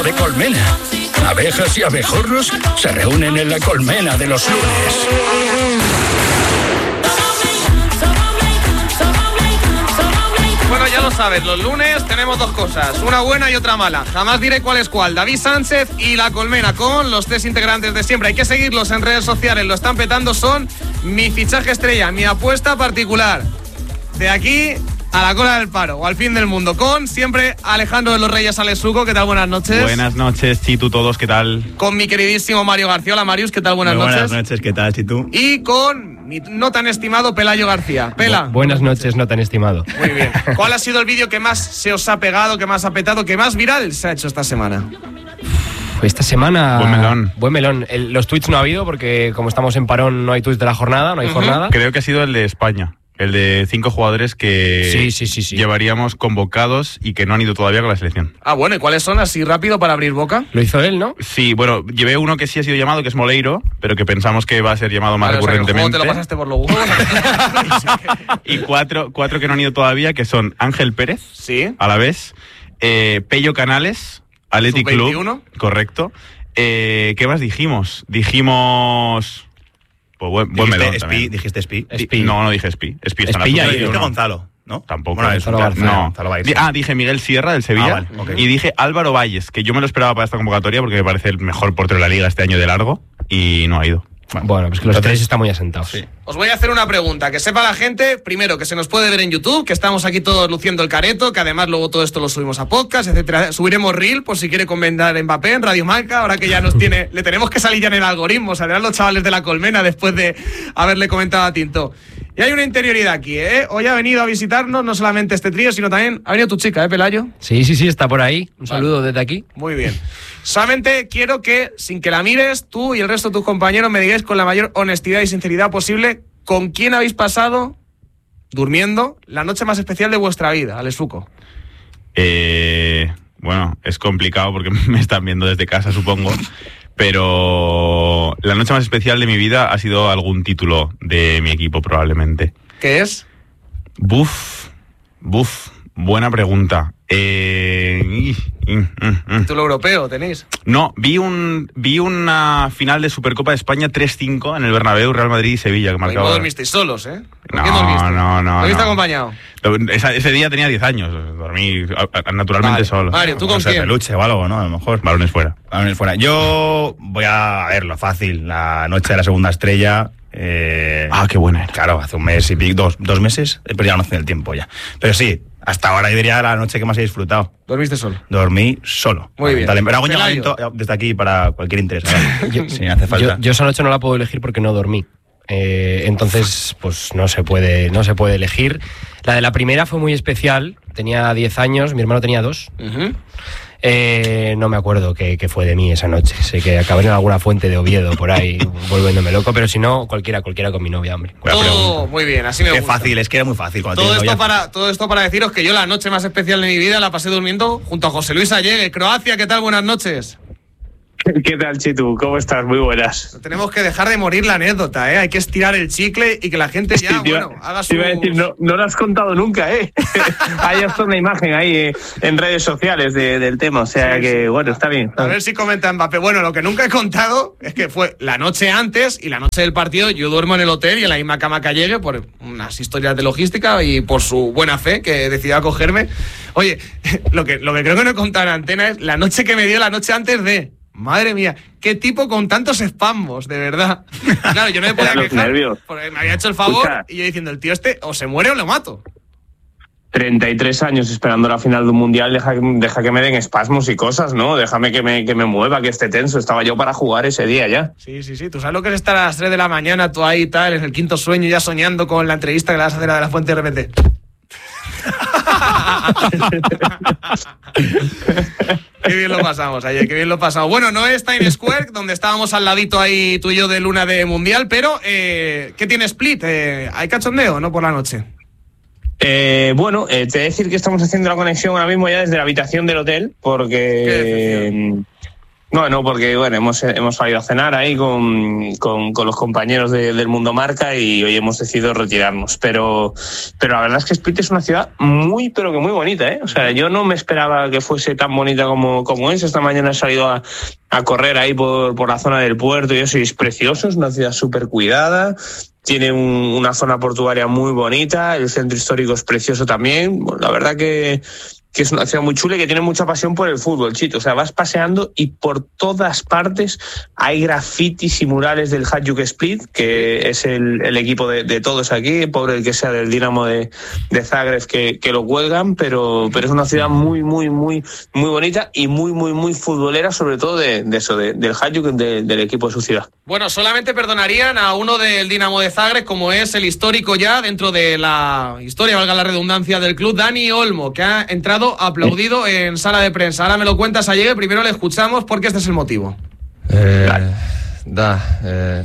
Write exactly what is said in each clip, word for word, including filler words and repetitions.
de colmena. Abejas y abejorros se reúnen en la colmena de los lunes. Bueno, ya lo sabes, los lunes tenemos dos cosas, una buena y otra mala. Jamás diré cuál es cuál. David Sánchez y La Colmena, con los tres integrantes de siempre. Hay que seguirlos en redes sociales, lo están petando, son mi fichaje estrella, mi apuesta particular. De aquí a la cola del paro o al fin del mundo, con siempre Alejandro de los Reyes Alesuco. ¿Qué tal? Buenas noches. Buenas noches, Chitu, todos, ¿qué tal? Con mi queridísimo Mario García. Hola, Marius, ¿qué tal? Buenas Muy noches. Buenas noches, ¿qué tal, Chitu? Y con mi no tan estimado Pelayo García. Pela. Bu- buenas noches, no tan estimado. Muy bien. ¿Cuál ha sido el vídeo que más se os ha pegado, que más ha petado, que más viral se ha hecho esta semana? Esta semana... Buen melón. Buen melón. El- los tweets no ha habido porque como estamos en parón no hay tweets de la jornada, no hay Ujú. jornada. Creo que ha sido el de España. El de cinco jugadores que Sí, sí, sí, sí. llevaríamos convocados y que no han ido todavía con la selección. Ah, bueno, ¿y cuáles son así rápido para abrir boca? Lo hizo él, ¿no? Sí, bueno, llevé uno que sí ha sido llamado, que es Moleiro, pero que pensamos que va a ser llamado más Vale, o sea, que el juego recurrentemente. te lo pasaste por los huevos. Y cuatro, cuatro que no han ido todavía, que son Ángel Pérez, Sí. a la vez, eh, Pello Canales, Athletic sub veintiuno. Club, correcto. Eh, ¿Qué más dijimos? Dijimos... Pues buen, buen melón Dijiste también. Spi, dijiste Spi. Di- Spi. No, no dije Spi. Spi está en la Spi ya punta. ha ido, Dijiste ¿no? Gonzalo, ¿no? Tampoco. Bueno, es Gonzalo un García. No. Gonzalo va a ir, Di- sí. Ah, dije Miguel Sierra del Sevilla. Ah, vale, ok. Y dije Álvaro Valles, que yo me lo esperaba para esta convocatoria porque me parece el mejor portero de la liga este año de largo y no ha ido. Bueno, pues que los Entonces- tres están muy asentados. Sí. Os voy a hacer una pregunta, que sepa la gente, primero, que se nos puede ver en YouTube, que estamos aquí todos luciendo el careto, que además luego todo esto lo subimos a podcast, etcétera. Subiremos Reel, por si quiere comentar Mbappé en Radio Marca, ahora que ya nos tiene, le tenemos que salir ya en el algoritmo, saldrán los chavales de La Colmena después de haberle comentado a Tinto. Y hay una interioridad aquí, ¿eh? Hoy ha venido a visitarnos no solamente este trío, sino también ha venido tu chica, ¿eh, Pelayo? Sí, sí, sí, está por ahí. Un Vale. saludo desde aquí. Muy bien. Solamente quiero que, sin que la mires, tú y el resto de tus compañeros me digáis con la mayor honestidad y sinceridad posible con quién habéis pasado, durmiendo, la noche más especial de vuestra vida, Alesuco. Eh, bueno, es complicado porque me están viendo desde casa, supongo. Pero la noche más especial de mi vida ha sido algún título de mi equipo, probablemente. ¿Qué es? Buf, buf, buena pregunta. Eh, y- y- mm, mm. Título europeo, tenéis. No, vi un vi una final de Supercopa de España tres cinco en el Bernabéu, Real Madrid y Sevilla, que Hoy marcaba... no dormisteis solos, ¿eh? ¿Con No, quién dormiste? no, no, ¿Dormiste no. acompañado? Esa- ese día tenía diez años, dormí a- a- naturalmente Vale. solo. Mario, ¿tú Como con ser quién? peluche o algo, ¿no? A lo mejor. Balones fuera. Balones fuera. Yo voy a ver lo fácil. La noche de la segunda estrella. Eh, Ah, qué buena era. Claro, hace un mes y pico, dos, dos meses. He perdido la noción del tiempo ya. Pero sí, hasta ahora yo diría la noche que más he disfrutado. ¿Dormiste solo? Dormí solo. Muy bien. Pero hago un Pelayo. llamamiento desde aquí para cualquier interés. Yo- Si hace falta. Yo, yo esa noche no la puedo elegir porque no dormí. Eh, entonces, pues no se puede, no se puede elegir. La de la primera fue muy especial. Tenía diez años, mi hermano tenía dos. Ujú. Eh, no me acuerdo qué, qué fue de mí esa noche. Sé que acabé en alguna fuente de Oviedo por ahí volviéndome loco, pero si no, cualquiera, cualquiera con mi novia, hombre. Buena Todo pregunta. muy bien, así me Qué gusta. fácil, es que era muy fácil. Cuando Todo tienes esto, novia. para, todo esto para deciros que yo la noche más especial de mi vida la pasé durmiendo junto a José Luis Allegue, Croacia. ¿Qué tal? Buenas noches. ¿Qué tal, Chitu? ¿Cómo estás? Muy buenas. Tenemos que dejar de morir la anécdota, ¿eh? Hay que estirar el chicle y que la gente ya, Sí, te iba- bueno, haga te iba a sus... decir, no, no lo has contado nunca, ¿eh? Hay hasta una imagen ahí eh, en redes sociales de- del tema, o sea Sí, que, sí. bueno, está bien. A ver si comenta Mbappé. Bueno, lo que nunca he contado es que fue la noche antes y la noche del partido. Yo duermo en el hotel y en la misma cama que Allegue por unas historias de logística y por su buena fe que decidió acogerme. Oye, lo que, lo que creo que no he contado en antena es la noche que me dio la noche antes de... Madre mía, qué tipo con tantos espasmos, de verdad. Claro, yo no me podía Eran los quejar nervios. porque me había hecho el favor Escucha. y yo diciendo, el tío este o se muere o lo mato. treinta y tres años esperando la final de un mundial, deja, deja que me den espasmos y cosas, ¿no? Déjame que me, que me mueva, que esté tenso. Estaba yo para jugar ese día ya. Sí, sí, sí. Tú sabes lo que es estar a las tres de la mañana, tú ahí y tal, en el quinto sueño, ya soñando con la entrevista que le vas a hacer a De La Fuente de repente. Qué bien lo pasamos ayer, qué bien lo pasamos. Bueno, no es Times Square, donde estábamos al ladito ahí tú y yo de luna de mundial, pero eh, ¿qué tiene Split? Eh, ¿Hay cachondeo, no, por la noche? Eh, bueno, eh, te voy a decir que estamos haciendo la conexión ahora mismo ya desde la habitación del hotel, Qué porque decepción. No, no, porque bueno, hemos, hemos salido a cenar ahí con, con, con los compañeros de, del Mundo Marca y hoy hemos decidido retirarnos. Pero, pero la verdad es que Split es una ciudad muy, pero que muy bonita, ¿eh? O sea, yo no me esperaba que fuese tan bonita como, como es. Esta mañana he salido a, a correr ahí por, por la zona del puerto y eso, y es precioso, es una ciudad súper cuidada. Tiene un, una zona portuaria muy bonita, el centro histórico es precioso también. Bueno, la verdad que... que es una ciudad muy chula y que tiene mucha pasión por el fútbol, Chito. O sea, vas paseando y por todas partes hay grafitis y murales del Hajduk Split, que es el, el equipo de, de todos aquí, pobre el que sea del Dinamo de, de Zagreb que, que lo cuelgan, pero, pero es una ciudad muy, muy, muy, muy bonita y muy, muy, muy futbolera, sobre todo de, de eso, de, del Hajduk, de, del equipo de su ciudad. Bueno, solamente perdonarían a uno del Dinamo de Zagreb, como es el histórico ya dentro de la historia, valga la redundancia, del club, Dani Olmo, que ha entrado aplaudido en sala de prensa. Ahora me lo cuentas, Allegue, primero le escuchamos porque este es el motivo. Eh, da, eh,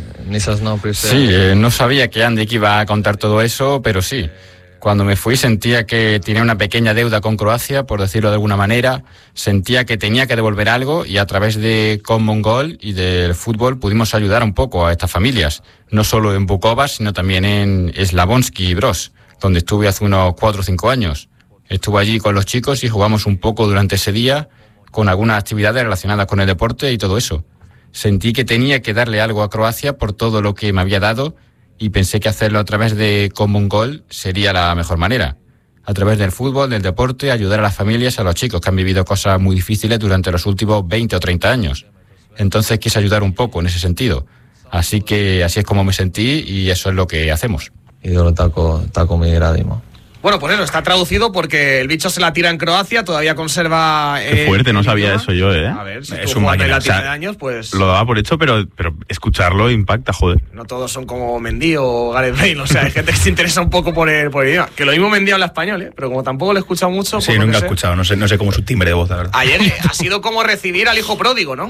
sí, eh, no sabía que Andy iba a contar todo eso, pero sí. Cuando me fui sentía que tenía una pequeña deuda con Croacia, por decirlo de alguna manera. Sentía que tenía que devolver algo y a través de Common Goal y del fútbol pudimos ayudar un poco a estas familias. No solo en Bukovac, sino también en Slavonski Bros, donde estuve hace unos cuatro o cinco años. Estuve allí con los chicos y jugamos un poco durante ese día con algunas actividades relacionadas con el deporte y todo eso. Sentí que tenía que darle algo a Croacia por todo lo que me había dado y pensé que hacerlo a través de Common Goal sería la mejor manera. A través del fútbol, del deporte, ayudar a las familias, a los chicos que han vivido cosas muy difíciles durante los últimos veinte o treinta años. Entonces quise ayudar un poco en ese sentido. Así que así es como me sentí y eso es lo que hacemos. Y yo lo taco, taco mi gradimo. Bueno, pues eso, está traducido porque el bicho se la tira en Croacia, todavía conserva... Qué eh, fuerte, no sabía eso yo, ¿eh? A ver, si es tú un jugaste máquina, la tiene o sea, de años, pues... Lo daba por hecho, pero, pero escucharlo impacta, joder. No todos son como Mendy o Gareth Bale, o sea, hay gente que se interesa un poco por el, por el idioma. Que lo mismo Mendy habla español, ¿eh? Pero como tampoco lo he escuchado mucho... Sí, nunca he escuchado, no sé, no sé cómo es su timbre de voz, la verdad. Ayer ha sido como recibir al hijo pródigo, ¿no?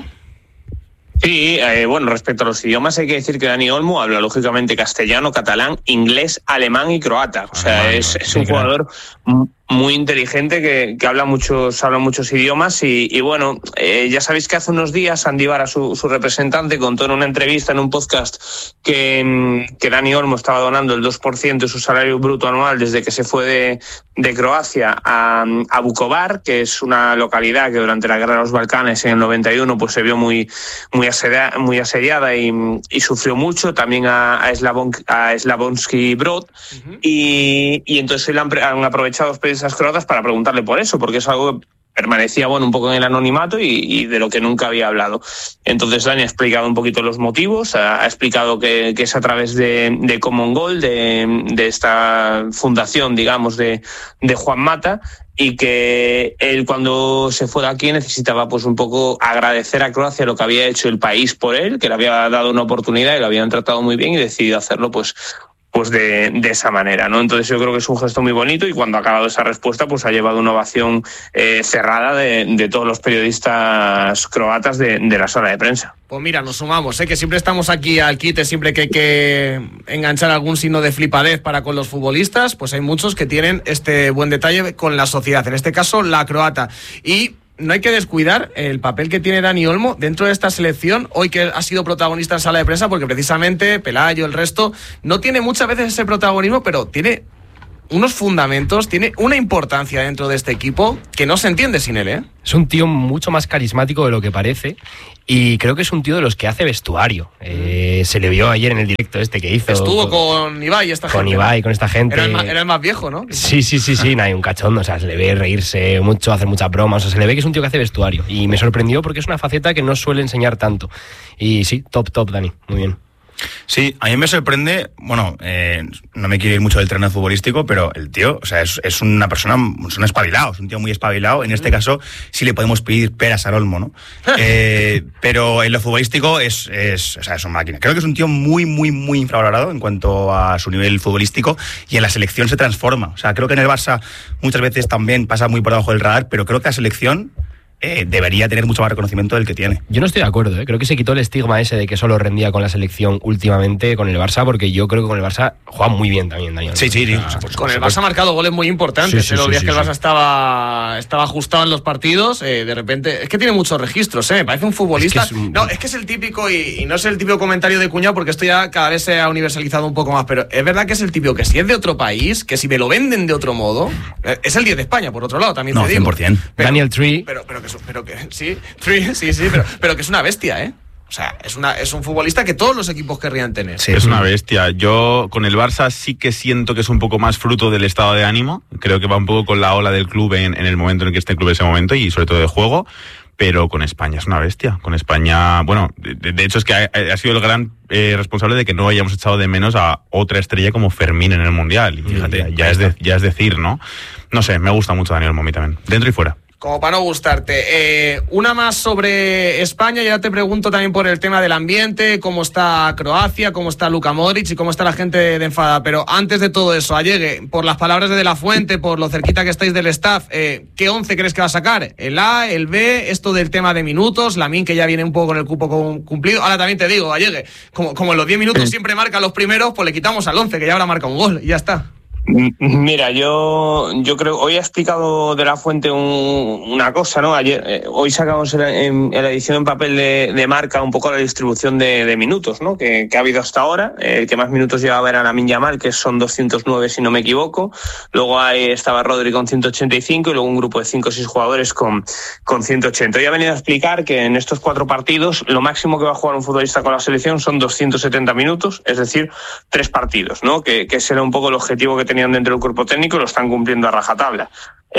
Sí, eh, bueno, respecto a los idiomas hay que decir que Dani Olmo habla lógicamente castellano, catalán, inglés, alemán y croata. O sea, alemán, es, es un jugador muy inteligente que, que habla muchos habla muchos idiomas y, y bueno, eh, ya sabéis que hace unos días Andy Vara, su, su representante, contó en una entrevista en un podcast que, que Dani Olmo estaba donando el dos por ciento de su salario bruto anual desde que se fue de, de Croacia a, a Vukovar, que es una localidad que durante la guerra de los Balcanes en el noventa y uno pues se vio muy muy, asedia, muy asediada y, y sufrió mucho, también a, a, Slavon, a Slavonski Brod, uh-huh. y, y entonces le han, han aprovechado los periodistas croatas para preguntarle por eso, porque es algo que permanecía bueno un poco en el anonimato y, y de lo que nunca había hablado. Entonces Dani ha explicado un poquito los motivos, ha, ha explicado que, que es a través de, de Common Goal, de, de esta fundación, digamos, de, de Juan Mata, y que él cuando se fue de aquí necesitaba pues un poco agradecer a Croacia lo que había hecho el país por él, que le había dado una oportunidad y lo habían tratado muy bien y decidió hacerlo pues pues de, de esa manera, ¿no? Entonces yo creo que es un gesto muy bonito y cuando ha acabado esa respuesta pues ha llevado una ovación eh, cerrada de, de todos los periodistas croatas de, de la sala de prensa. Pues mira, nos sumamos, ¿eh? Que siempre estamos aquí al quite, siempre que hay que enganchar algún signo de flipadez para con los futbolistas, pues hay muchos que tienen este buen detalle con la sociedad, en este caso la croata. Y no hay que descuidar el papel que tiene Dani Olmo dentro de esta selección, hoy que ha sido protagonista en sala de prensa, porque precisamente Pelayo, el resto, no tiene muchas veces ese protagonismo, pero tiene unos fundamentos, tiene una importancia dentro de este equipo que no se entiende sin él, ¿eh? Es un tío mucho más carismático de lo que parece y creo que es un tío de los que hace vestuario. Eh, se le vio ayer en el directo este que hizo. Estuvo con, con Ibai esta con gente. Con Ibai, con esta gente. Era el, más, era el más viejo, ¿no? Sí, sí, sí, sí, no hay un cachondo, o sea, se le ve reírse mucho, hacer muchas bromas, o sea, se le ve que es un tío que hace vestuario y me sorprendió porque es una faceta que no suele enseñar tanto. Y sí, top, top, Dani, muy bien. Sí, a mí me sorprende, bueno, eh, no me quiero ir mucho del terreno futbolístico, pero el tío, o sea, es, es una persona, es un espabilado, es un tío muy espabilado. En este caso, sí le podemos pedir peras al Olmo, ¿no? Eh, pero en lo futbolístico es, es, o sea, es una máquina. Creo que es un tío muy, muy, muy infravalorado en cuanto a su nivel futbolístico y en la selección se transforma. O sea, creo que en el Barça muchas veces también pasa muy por debajo del radar, pero creo que la selección eh, debería tener mucho más reconocimiento del que tiene. Yo no estoy de acuerdo, ¿eh? Creo que se quitó el estigma ese de que solo rendía con la selección últimamente con el Barça, porque yo creo que con el Barça juega muy bien también, Daniel. Sí, sí, sí. O sea, con el Barça ha marcado goles muy importantes. Sí, sí, los sí, días sí, que el Barça sí. estaba, estaba ajustado en los partidos, eh, de repente... Es que tiene muchos registros, ¿eh? Me parece un futbolista... Es que es un... No, es que es el típico, y, y no es el típico comentario de cuñado, porque esto ya cada vez se ha universalizado un poco más, pero es verdad que es el típico que si es de otro país, que si me lo venden de otro modo... eh, es el diez de España, por otro lado, también No, te digo. cien por ciento. Pero, Daniel Tree. Pero, pero, que, pero que... Sí, Tree, sí, sí, pero, pero que es una bestia, ¿eh? O sea, es, una, es un futbolista que todos los equipos querrían tener. Sí, es una bestia. Yo con el Barça sí que siento que es un poco más fruto del estado de ánimo. Creo que va un poco con la ola del club en, en el momento en el que esté el club en ese momento y sobre todo de juego. Pero con España es una bestia. Con España, bueno, de, de hecho es que ha, ha sido el gran eh, responsable de que no hayamos echado de menos a otra estrella como Fermín en el Mundial. Y fíjate, ya, ya, es, de, ya es decir, ¿no? No sé, me gusta mucho Daniel Momi también. Dentro y fuera. Como para no gustarte. Eh, una más sobre España, ya te pregunto también por el tema del ambiente, cómo está Croacia, cómo está Luka Modric y cómo está la gente de enfada. Pero antes de todo eso, Allegue, por las palabras de De La Fuente, por lo cerquita que estáis del staff, eh, ¿qué once crees que va a sacar? ¿El A, el B, esto del tema de minutos, Lamine que ya viene un poco con el cupo cumplido? Ahora también te digo, Allegue, como, como en los diez minutos siempre marca los primeros, pues le quitamos al once, que ya habrá marcado un gol y ya está. Mira, yo yo creo, hoy ha explicado De La Fuente un, una cosa, ¿no? Ayer, eh, hoy sacamos en, en, en la edición en papel de, de Marca un poco la distribución de, de minutos, ¿no? Que, que ha habido hasta ahora. El que más minutos llevaba era Lamine Yamal, que son doscientos nueve si no me equivoco. Luego ahí estaba Rodri con ciento ochenta y cinco y luego un grupo de cinco o seis jugadores con, con ciento ochenta. Hoy ha venido a explicar que en estos cuatro partidos lo máximo que va a jugar un futbolista con la selección son doscientos setenta minutos, es decir, tres partidos, ¿no? Que, que ese era un poco el objetivo que tenía dentro del cuerpo técnico, lo están cumpliendo a rajatabla.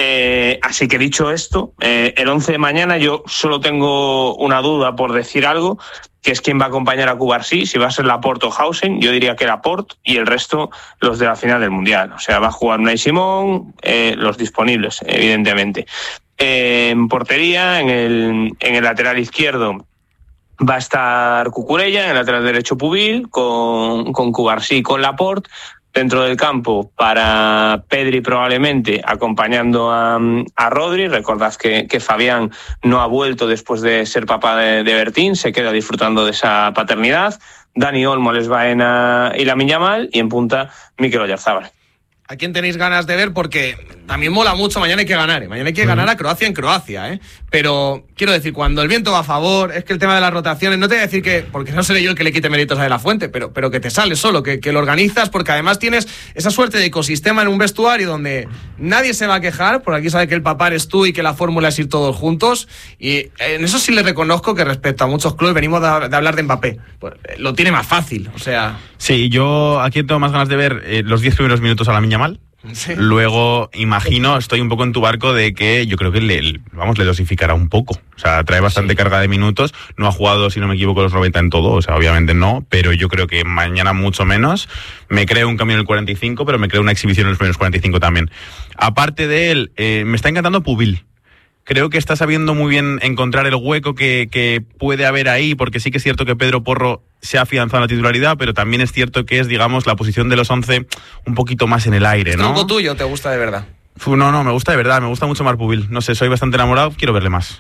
Eh, así que dicho esto, eh, el once de mañana yo solo tengo una duda por decir algo, que es quién va a acompañar a Cubarsí, si va a ser Laporte o Hausen. Yo diría que Laporte y el resto los de la final del Mundial. O sea, va a jugar Unai Simón, eh, los disponibles, evidentemente. Eh, en portería, en el, en el lateral izquierdo, va a estar Cucurella, en el lateral derecho Pubil, con, con Cubarsí y con Laporte. Dentro del campo para Pedri probablemente acompañando a, a Rodri. Recordad que, que Fabián no ha vuelto después de ser papá de, de Bertín, se queda disfrutando de esa paternidad. Dani Olmo, Les Baena y Lamine Yamal, y en punta Mikel Oyarzabal. ¿A quién tenéis ganas de ver? Porque también mola mucho, mañana hay que ganar, ¿eh? Mañana hay que uh-huh. ganar a Croacia en Croacia, ¿eh? Pero quiero decir, cuando el viento va a favor, es que el tema de las rotaciones, no te voy a decir que, porque no seré yo el que le quite méritos a De La Fuente, pero, pero que te sale solo, que, que lo organizas, porque además tienes esa suerte de ecosistema en un vestuario donde nadie se va a quejar, porque aquí sabe que el papá eres tú y que la fórmula es ir todos juntos, y en eso sí le reconozco que respecto a muchos clubes venimos de, de hablar de Mbappé, pues, lo tiene más fácil, o sea... Sí, yo aquí tengo más ganas de ver eh, los diez primeros minutos a Lamine Yamal. Sí. Luego, imagino, estoy un poco en tu barco de que yo creo que le, vamos, le dosificará un poco. O sea, trae bastante sí. carga de minutos. No ha jugado, si no me equivoco, los noventa en todo. O sea, obviamente no. Pero yo creo que mañana mucho menos. Me creo un cambio en el cuarenta y cinco, pero me creo una exhibición en los primeros cuarenta y cinco también. Aparte de él, eh, me está encantando Pubil. Creo que está sabiendo muy bien encontrar el hueco que, que puede haber ahí, porque sí que es cierto que Pedro Porro se ha afianzado en la titularidad, pero también es cierto que es, digamos, la posición de los once un poquito más en el aire, ¿no? ¿Es tronco tuyo te gusta de verdad? No, no, me gusta de verdad, me gusta mucho Marc Pubil. No sé, soy bastante enamorado, quiero verle más.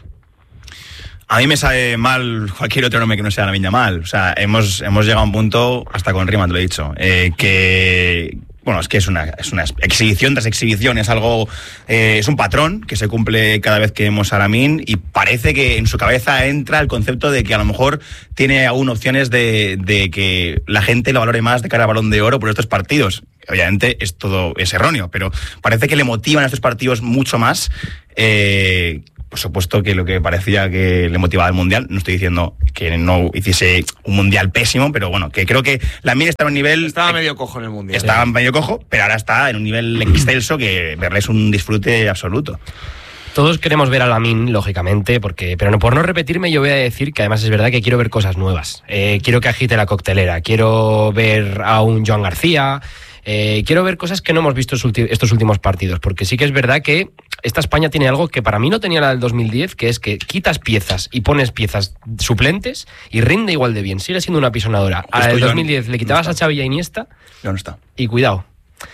A mí me sabe mal cualquier otro nombre que no sea Lamine Yamal. O sea, hemos, hemos llegado a un punto, hasta con rima te lo he dicho, eh, que... Bueno, es que es una, es una exhibición tras exhibición, es algo, eh, es un patrón que se cumple cada vez que vemos a Lamine, y parece que en su cabeza entra el concepto de que a lo mejor tiene aún opciones de, de que la gente lo valore más de cara al Balón de Oro por estos partidos. Obviamente es todo es erróneo, pero parece que le motivan estos partidos mucho más. Eh, por supuesto que lo que parecía que le motivaba el Mundial, no estoy diciendo que no hiciese un Mundial pésimo, pero bueno, que creo que Lamine está en un nivel... Estaba medio cojo en el Mundial. Estaba ¿eh? medio cojo, pero ahora está en un nivel excelso que verle es un disfrute absoluto. Todos queremos ver a Lamine, lógicamente, porque, pero no, por no repetirme, yo voy a decir que además es verdad que quiero ver cosas nuevas. Eh, quiero que agite la coctelera, quiero ver a un Joan García... Eh, quiero ver cosas que no hemos visto estos últimos partidos, porque sí que es verdad que esta España tiene algo que para mí no tenía la del dos mil diez, que es que quitas piezas y pones piezas suplentes y rinde igual de bien, sigue siendo una pisonadora. A la del dos mil diez le quitabas no a Xavi y a Iniesta no, no está. Y cuidado.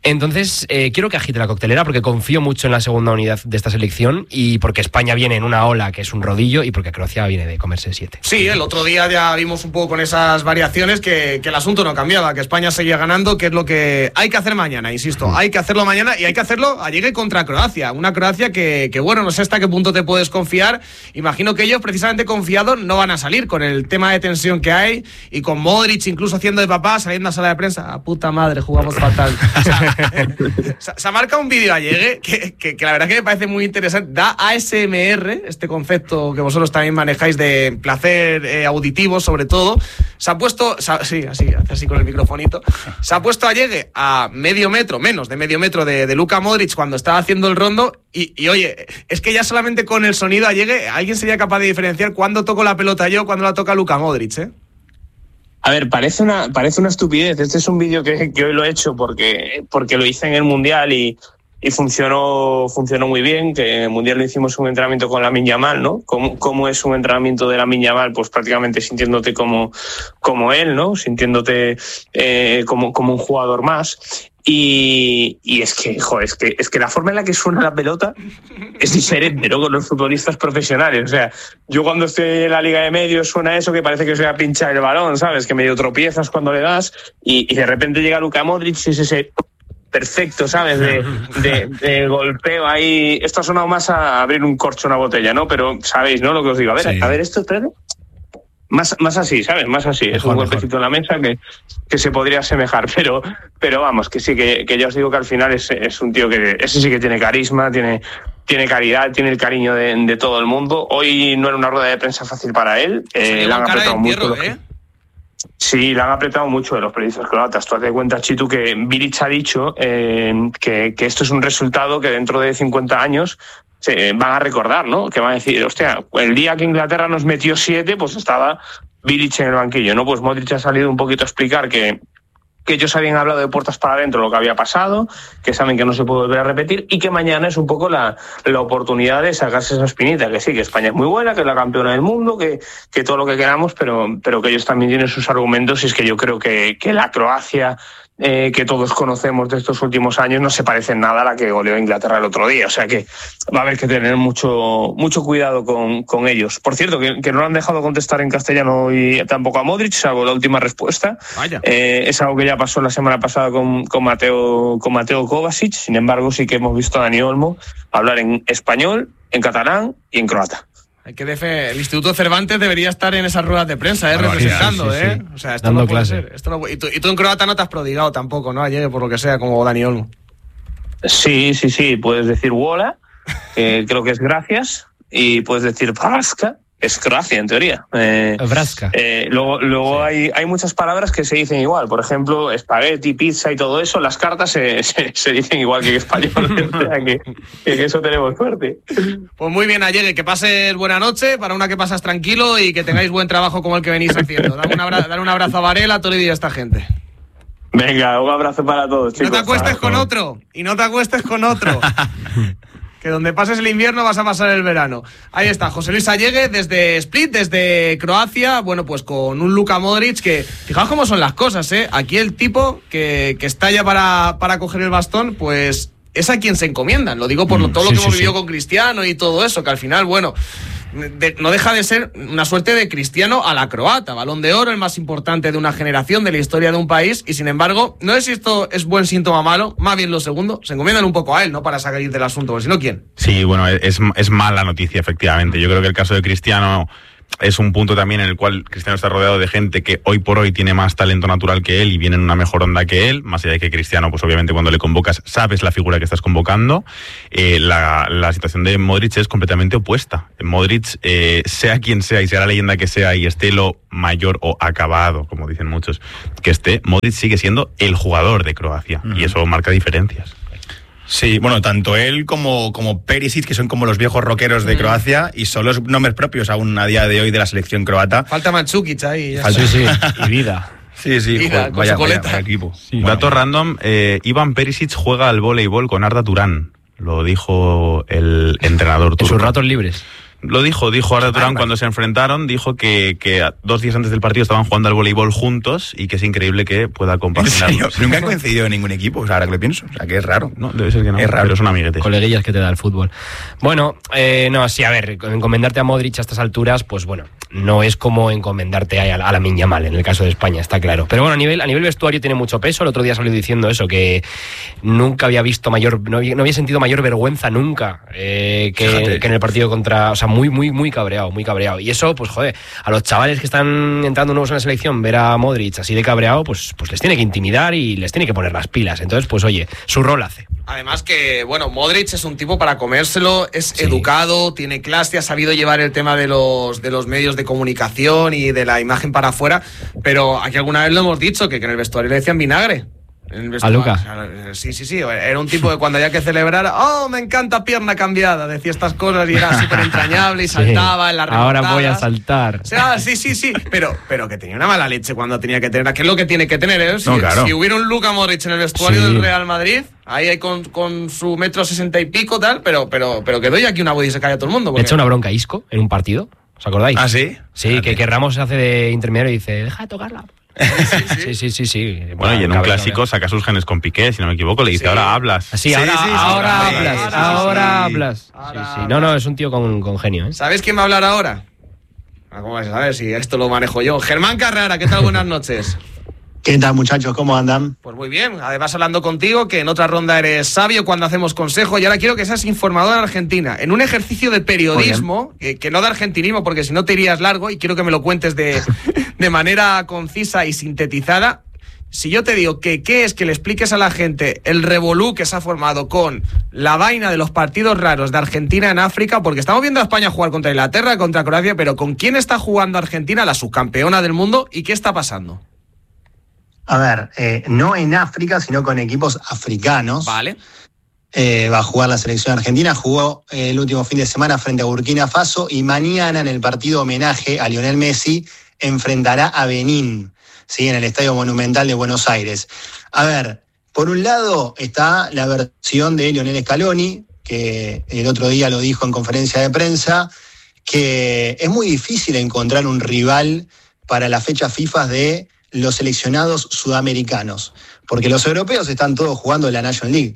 Entonces, eh, quiero que agite la coctelera porque confío mucho en la segunda unidad de esta selección y porque España viene en una ola que es un rodillo y porque Croacia viene de comerse siete. Sí, el otro día ya vimos un poco con esas variaciones que, que el asunto no cambiaba, que España seguía ganando, que es lo que hay que hacer mañana, insisto, mm. hay que hacerlo mañana y hay que hacerlo a llegue contra Croacia, una Croacia que, que, bueno, no sé hasta qué punto te puedes confiar. Imagino que ellos precisamente confiados no van a salir con el tema de tensión que hay y con Modric incluso haciendo de papá, saliendo a sala de prensa, a puta madre, jugamos fatal. O sea, se ha marcado un vídeo ayer que, que, que la verdad que me parece muy interesante. Da A S M R, este concepto que vosotros también manejáis de placer eh, auditivo, sobre todo. Se ha puesto, se ha, sí, así, así con el microfonito. Se ha puesto ayer a medio metro, menos de medio metro de, de Luka Modric cuando estaba haciendo el rondo. Y, y oye, es que ya solamente con el sonido ayer alguien sería capaz de diferenciar cuándo toco la pelota yo, cuándo la toca Luka Modric, ¿eh? A ver, parece una, parece una estupidez. Este es un vídeo que, que hoy lo he hecho porque, porque lo hice en el Mundial y, y funcionó, funcionó muy bien. Que en el Mundial lo hicimos un entrenamiento con Lamine Yamal, ¿no? ¿Cómo, cómo es un entrenamiento de Lamine Yamal? Pues prácticamente sintiéndote como, como él, ¿no? Sintiéndote eh, como, como un jugador más. Y, y es que, joder, es que, es que la forma en la que suena la pelota es diferente, ¿no? Con los futbolistas profesionales. O sea, yo cuando estoy en la liga de medios suena eso que parece que se va a pinchar el balón, ¿sabes? Que medio tropiezas cuando le das y, y de repente llega Luka Modric y es ese perfecto, ¿sabes? De, de, de golpeo ahí. Esto ha sonado más a abrir un corcho en una botella, ¿no? Pero sabéis, ¿no? Lo que os digo. A ver, sí. a ver esto, espérate. Más, más así, ¿sabes? Más así. Mejor, es un golpecito en la mesa que, que se podría asemejar, pero, pero vamos, que sí, que, que ya os digo que al final es, es un tío que ese sí que tiene carisma, tiene, tiene caridad, tiene el cariño de, de todo el mundo. Hoy no era una rueda de prensa fácil para él. Eh, le han apretado mucho. ¿eh? Sí, le han apretado mucho de los periodistas croatas. Tú te cuenta, Chitu, que Bilic ha dicho eh, que, que esto es un resultado que dentro de cincuenta años se van a recordar, ¿no? Que van a decir, hostia, el día que Inglaterra nos metió siete, pues estaba Bilic en el banquillo, ¿no? Pues Modric ha salido un poquito a explicar que, que ellos habían hablado de puertas para adentro lo que había pasado, que saben que no se puede volver a repetir y que mañana es un poco la, la oportunidad de sacarse esa espinita, que sí, que España es muy buena, que es la campeona del mundo, que, que todo lo que queramos, pero, pero que ellos también tienen sus argumentos y es que yo creo que, que la Croacia Eh, que todos conocemos de estos últimos años no se parece en nada a la que goleó Inglaterra el otro día, o sea que va a haber que tener mucho mucho cuidado con, con ellos. Por cierto, que, que no lo han dejado contestar en castellano y tampoco a Modric, salvo la última respuesta. Eh, es algo que ya pasó la semana pasada con, con Mateo con Mateo Kovacic. Sin embargo, sí que hemos visto a Dani Olmo hablar en español, en catalán y en croata. Hay que defe- el Instituto Cervantes debería estar en esas ruedas de prensa, ¿eh? Bueno, representando, sí, sí, ¿eh? Sí. O sea, esto dando no puede clase. ser. Esto no puede... y, tú, y tú en croata no te has prodigado tampoco, ¿no? Ayer, por lo que sea, como Dani Olmo. Sí, sí, sí. Puedes decir wola, que creo que es gracias, y puedes decir vraska, es Croacia en teoría. Eh, Vraska. Eh, luego luego sí. hay, hay muchas palabras que se dicen igual. Por ejemplo, espagueti, pizza y todo eso, las cartas se, se, se dicen igual que en español. O sea que, que eso tenemos suerte. Pues muy bien, Allegue, que pases buena noche, para una que pasas tranquilo y que tengáis buen trabajo como el que venís haciendo. Dale un abrazo, dale un abrazo a Varela, a Toribio y a esta gente. Venga, un abrazo para todos, chicos. No te acuestes con otro, y no te acuestes con otro. Que donde pases el invierno vas a pasar el verano. Ahí está, José Luis Allegue desde Split, desde Croacia, bueno, pues con un Luka Modric que, fijaos cómo son las cosas, ¿eh? Aquí el tipo que, que está ya para, para coger el bastón, pues es a quien se encomiendan. Lo digo por lo, todo sí, lo que sí, hemos vivido sí. con Cristiano y todo eso, que al final, bueno, de, no deja de ser una suerte de Cristiano a la croata. Balón de oro, el más importante de una generación, de la historia de un país, y sin embargo, no sé si esto es buen síntoma malo, más bien lo segundo, se encomiendan un poco a él, ¿no? Para salir del asunto, porque si no, ¿quién? Sí, bueno, es, es mala noticia, efectivamente. Yo creo que el caso de Cristiano es un punto también en el cual Cristiano está rodeado de gente que hoy por hoy tiene más talento natural que él y viene en una mejor onda que él, más allá de que Cristiano, pues obviamente cuando le convocas sabes la figura que estás convocando. Eh, la, la situación de Modric es completamente opuesta. Modric, eh, sea quien sea y sea la leyenda que sea y esté lo mayor o acabado, como dicen muchos, que esté, Modric sigue siendo el jugador de Croacia uh-huh. y eso marca diferencias. Sí, bueno, tanto él como, como Perisic, que son como los viejos rockeros de mm. Croacia, y son los nombres propios aún a día de hoy de la selección croata. Falta Mandzukic ahí. Ya Falta, sí, sí, y Vida. Sí, sí, Vida, joder, vaya, vaya, vaya equipo. Sí, dato bueno. random, eh, Ivan Perisic juega al voleibol con Arda Turán, lo dijo el entrenador turco. ¿En sus ratos libres? Lo dijo, dijo Arda Turán cuando se enfrentaron, dijo que, que dos días antes del partido estaban jugando al voleibol juntos y que es increíble que pueda compaginarlo. Nunca han coincidido en ningún equipo, o sea, ahora que lo pienso, o sea, que es raro. No, debe ser que no, es raro. Pero son amiguetes. Coleguillas que te da el fútbol. Bueno, eh, no, sí, a ver, encomendarte a Modric a estas alturas, pues bueno, no es como encomendarte a, a Lamine Yamal en el caso de España, está claro. Pero bueno, a nivel, a nivel vestuario tiene mucho peso. El otro día salió diciendo eso, que nunca había visto mayor, no había, no había sentido mayor vergüenza nunca eh, que, que en el partido contra, o sea, muy, muy, muy cabreado, muy cabreado. Y eso, pues joder, a los chavales que están entrando nuevos en la selección, ver a Modric así de cabreado, pues, pues les tiene que intimidar y les tiene que poner las pilas. Entonces, pues oye, su rol hace. Además que, bueno, Modric es un tipo para comérselo, es sí. educado, tiene clase, ha sabido llevar el tema de los, de los medios de comunicación y de la imagen para afuera, pero aquí alguna vez lo hemos dicho, que, que en el vestuario le decían vinagre. ¿A Luca? Sí, sí, sí, era un tipo que cuando había que celebrar, oh, me encanta pierna cambiada, decía estas cosas y era súper entrañable y saltaba sí. en las remontadas. Ahora voy a saltar. O sea, sí, sí, sí, pero, pero que tenía una mala leche cuando tenía que tener, que es lo que tiene que tener, ¿eh? Si, no, claro. si hubiera un Luka Modric en el vestuario sí. del Real Madrid, ahí hay con, con su metro sesenta y pico tal, pero, pero, pero que doy aquí una body y se cae a todo el mundo. Porque... Le echa una bronca a Isco en un partido, ¿os acordáis? ¿Ah, sí? Sí, que, que Ramos se hace de intermediario y dice, deja de tocarla. Sí, sí, sí, sí. Bueno, bueno y en un clásico saca sus genes con Piqué, si no me equivoco, le dice, sí. ahora hablas. Sí, ahora, sí, sí, ahora sí, hablas, sí, sí, ahora sí. hablas. Ahora sí, sí. No, no, es un tío con, con genio, ¿eh? ¿Sabes quién va a hablar ahora? ¿Cómo vas a saber si esto lo manejo yo? Germán Carrera, ¿qué tal? Buenas noches. ¿Qué tal, muchachos? ¿Cómo andan? Pues muy bien, además hablando contigo, que en otra ronda eres sabio cuando hacemos consejo, y ahora quiero que seas informador en Argentina, en un ejercicio de periodismo, que, que no de argentinismo, porque si no te irías largo, y quiero que me lo cuentes de, de manera concisa y sintetizada. Si yo te digo que qué es que le expliques a la gente el revolú que se ha formado con la vaina de los partidos raros de Argentina en África, porque estamos viendo a España jugar contra Inglaterra, contra Croacia, pero ¿con quién está jugando Argentina, la subcampeona del mundo, y qué está pasando? A ver, eh, no en África, sino con equipos africanos. Vale. Eh, va a jugar la selección argentina, jugó eh, el último fin de semana frente a Burkina Faso y mañana en el partido homenaje a Lionel Messi enfrentará a Benín, ¿sí? En el Estadio Monumental de Buenos Aires. A ver, por un lado está la versión de Lionel Scaloni, que el otro día lo dijo en conferencia de prensa, que es muy difícil encontrar un rival para la fecha FIFA de los seleccionados sudamericanos, porque los europeos están todos jugando en la National League.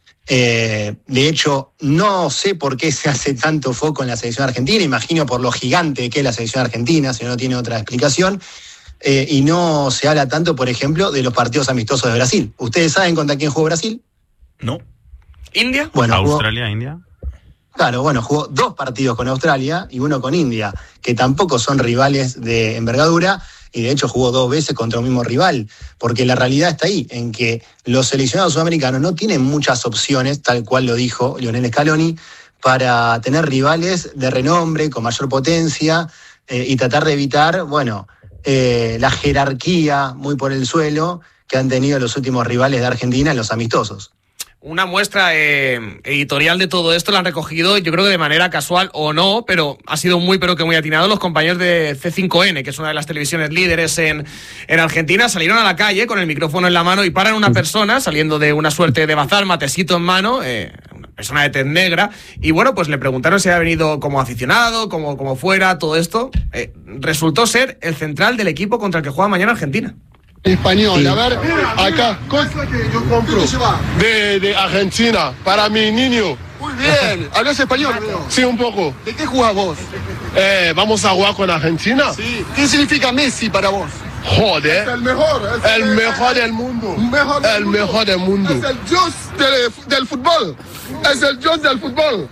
Eh, de hecho, no sé por qué se hace tanto foco en la selección argentina, imagino por lo gigante que es la selección argentina, si no tiene otra explicación, eh, y no se habla tanto, por ejemplo, de los partidos amistosos de Brasil. ¿Ustedes saben contra quién jugó Brasil? No. ¿India? Bueno, Australia, jugó, India. Claro, bueno, jugó dos partidos con Australia y uno con India, que tampoco son rivales de envergadura, y de hecho jugó dos veces contra un mismo rival, porque la realidad está ahí, en que los seleccionados sudamericanos no tienen muchas opciones, tal cual lo dijo Lionel Scaloni, para tener rivales de renombre, con mayor potencia, eh, y tratar de evitar, bueno, eh, la jerarquía muy por el suelo que han tenido los últimos rivales de Argentina en los amistosos. Una muestra eh, editorial de todo esto la han recogido, yo creo que de manera casual o no, pero ha sido muy pero que muy atinado los compañeros de C cinco N, que es una de las televisiones líderes en, en Argentina. Salieron a la calle con el micrófono en la mano y paran una persona saliendo de una suerte de bazar, matecito en mano, eh, una persona de tez negra, y bueno, pues le preguntaron si había venido como aficionado, como, como fuera, todo esto. Eh, resultó ser el central del equipo contra el que juega mañana Argentina. Español, sí. A ver, acá, cosa que yo compro de, de Argentina para mi niño. Muy bien, ¿hablas español? Sí, un poco. ¿De qué jugás vos? Eh, ¿Vamos a jugar con Argentina? Sí. ¿Qué significa Messi para vos? Joder. Es el mejor. Es el, el mejor del mundo. Mejor del el mundo. mejor del mundo. Es el dios del, del fútbol. Es el dios del fútbol.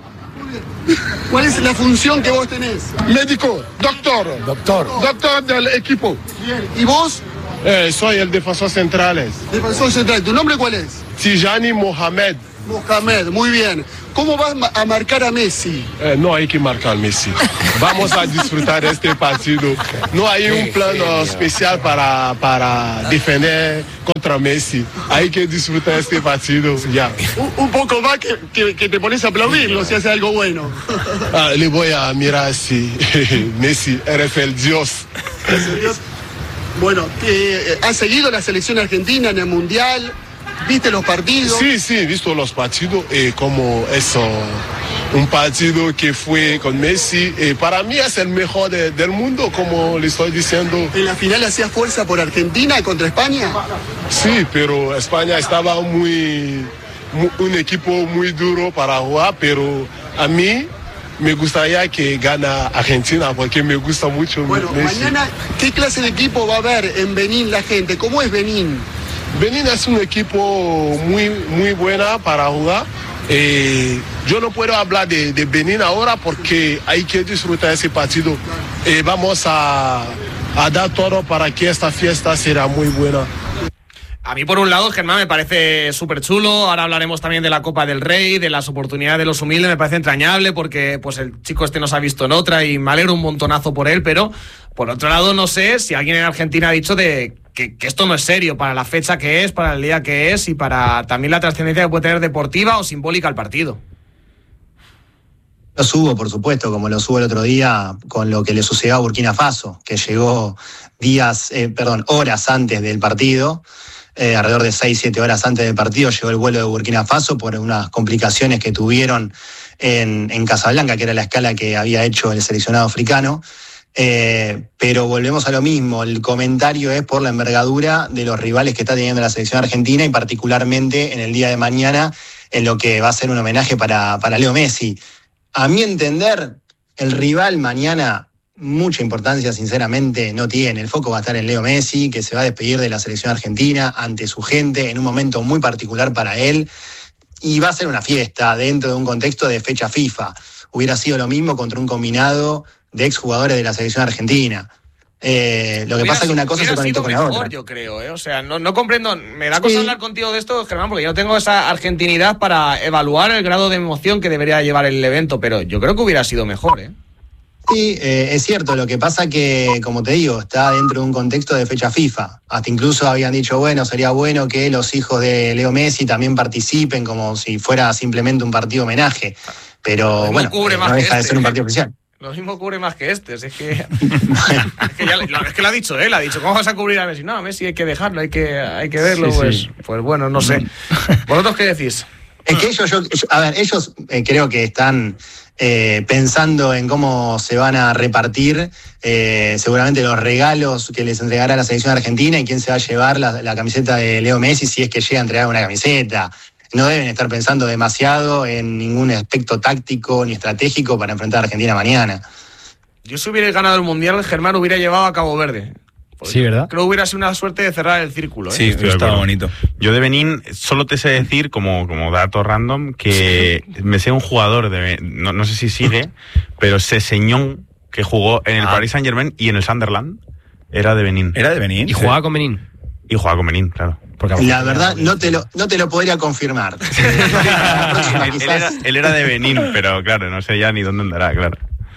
¿Cuál es la función que vos tenés? Médico, doctor. Doctor. Doctor del equipo. Bien. ¿Y vos? Eh, soy el defensor central. Defensor central. ¿Tu nombre cuál es? Tijani Mohamed. Mohamed, muy bien. ¿Cómo vas a marcar a Messi? Eh, no hay que marcar a Messi. Vamos a disfrutar este partido. No hay un plan especial para, para defender contra Messi. Hay que disfrutar este partido ya. Un, un poco más que, que, que te pones a aplaudirlo si hace algo bueno. Ah, le voy a mirar así. Messi, eres el Dios. ¿Eres el Dios? Bueno, eh, ¿has seguido la selección argentina en el Mundial? ¿Viste los partidos? Sí, sí, he visto los partidos y como eso un partido que fue con Messi. Eh, para mí es el mejor de, del mundo, como le estoy diciendo. ¿En la final hacía fuerza por Argentina contra España? Sí, pero España estaba muy, muy un equipo muy duro para jugar, pero a mí me gustaría que gana Argentina porque me gusta mucho Bueno, Messi. mañana, ¿qué clase de equipo va a haber en Benín la gente? ¿Cómo es Benín? Benín es un equipo muy, muy buena para jugar. Eh, yo no puedo hablar de, de Benín ahora porque hay que disfrutar ese partido. Eh, vamos a, a dar todo para que esta fiesta será muy buena. A mí, por un lado, Germán, me parece súper chulo. Ahora hablaremos también de la Copa del Rey, de las oportunidades de los humildes. Me parece entrañable porque pues el chico este nos ha visto en otra y me alegro un montonazo por él. Pero, por otro lado, no sé si alguien en Argentina ha dicho de que, que esto no es serio para la fecha que es, para el día que es y para también la trascendencia que puede tener deportiva o simbólica al partido. Lo subo, por supuesto, como lo subo el otro día con lo que le sucedió a Burkina Faso, que llegó días, eh, perdón, horas antes del partido. Eh, alrededor de seis, siete horas antes del partido llegó el vuelo de Burkina Faso por unas complicaciones que tuvieron en, en Casablanca, que era la escala que había hecho el seleccionado africano. Eh, pero volvemos a lo mismo, el comentario es por la envergadura de los rivales que está teniendo la selección argentina y particularmente en el día de mañana en lo que va a ser un homenaje para, para Leo Messi. A mi entender, el rival mañana mucha importancia, sinceramente, no tiene. El foco va a estar en Leo Messi, que se va a despedir de la selección argentina ante su gente en un momento muy particular para él. Y va a ser una fiesta dentro de un contexto de fecha FIFA. Hubiera sido lo mismo contra un combinado de exjugadores de la selección argentina. Eh, lo que Hubiera pasa es que una cosa se conectó con la mejor, otra. yo creo, ¿eh? O sea, no, no comprendo. Me da Sí. cosa hablar contigo de esto, Germán, porque yo no tengo esa argentinidad para evaluar el grado de emoción que debería llevar el evento, pero yo creo que hubiera sido mejor, ¿eh? Sí, eh, es cierto, lo que pasa que, como te digo, está dentro de un contexto de fecha FIFA. Hasta incluso habían dicho, bueno, sería bueno que los hijos de Leo Messi también participen como si fuera simplemente un partido homenaje. Pero bueno, cubre eh, más no que deja de este. ser un partido oficial. Lo mismo cubre más que este, es que, es que, ya, lo, es que lo ha dicho él, ha dicho, ¿cómo vas a cubrir a Messi? No, a Messi hay que dejarlo, hay que, hay que verlo, Sí, pues, sí. pues bueno, no sé. ¿Vosotros qué decís? Es que ellos, yo, yo- a ver, ellos eh, creo que están eh, pensando en cómo se van a repartir eh, seguramente los regalos que les entregará la selección argentina y quién se va a llevar la, la camiseta de Leo Messi si es que llega a entregar una camiseta. No deben estar pensando demasiado en ningún aspecto táctico ni estratégico para enfrentar a Argentina mañana. Yo si hubiera ganado el Mundial, Germán hubiera llevado a Cabo Verde. Sí, ¿verdad? Creo que hubiera sido una suerte de cerrar el círculo, ¿eh? Sí, Estoy de estaba acuerdo. bonito. Yo de Benín solo te sé decir, como, como dato random, que me sé un jugador, de no, no sé si sigue, pero Seseñón, que jugó en el Ah. Paris Saint Germain y en el Sunderland, era de Benín. ¿Era de Benín? Y jugaba con Benín. Y jugaba con Benín, claro. Porque La verdad, no te lo, no te lo podría confirmar. Eh, la próxima, él, él quizás. era, él era de Benín, pero claro, no sé ya ni dónde andará, claro.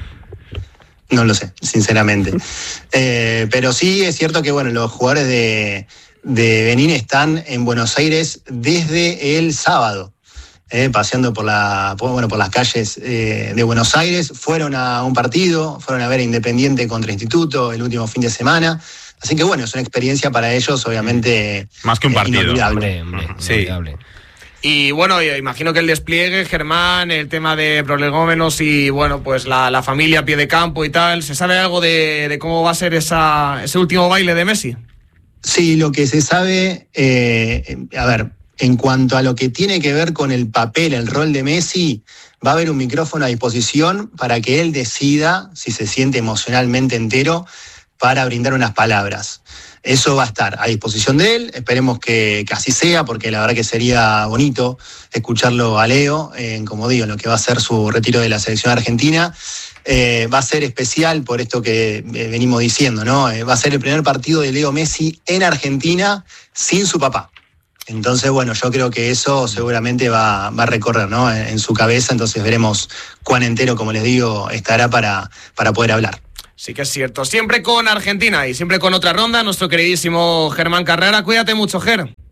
No lo sé, sinceramente. Eh, pero sí es cierto que bueno, los jugadores de, de Benín están en Buenos Aires desde el sábado, eh, paseando por la por, bueno por las calles eh, de Buenos Aires. Fueron a un partido, fueron a ver a Independiente contra Instituto el último fin de semana. Así que bueno, es una experiencia para ellos, obviamente. Más que un eh, partido. inolvidable. Hombre, hombre, Sí. inolvidable. Y bueno, yo imagino que el despliegue, Germán, el tema de prolegómenos y bueno, pues la, la familia a pie de campo y tal, ¿se sabe algo de, de cómo va a ser esa, ese último baile de Messi? Sí, lo que se sabe, eh, a ver, en cuanto a lo que tiene que ver con el papel, el rol de Messi, va a haber un micrófono a disposición para que él decida si se siente emocionalmente entero para brindar unas palabras. Eso va a estar a disposición de él, esperemos que, que así sea, porque la verdad que sería bonito escucharlo a Leo, en, como digo, en lo que va a ser su retiro de la selección argentina. Eh, va a ser especial por esto que eh, venimos diciendo, ¿no? Eh, va a ser el primer partido de Leo Messi en Argentina sin su papá. Entonces, bueno, yo creo que eso seguramente va, va a recorrer, ¿no? En, en su cabeza, entonces veremos cuán entero, como les digo, estará para, para poder hablar. Sí que es cierto. Siempre con Argentina y siempre con otra ronda, nuestro queridísimo Germán Carrera. Cuídate mucho, Ger.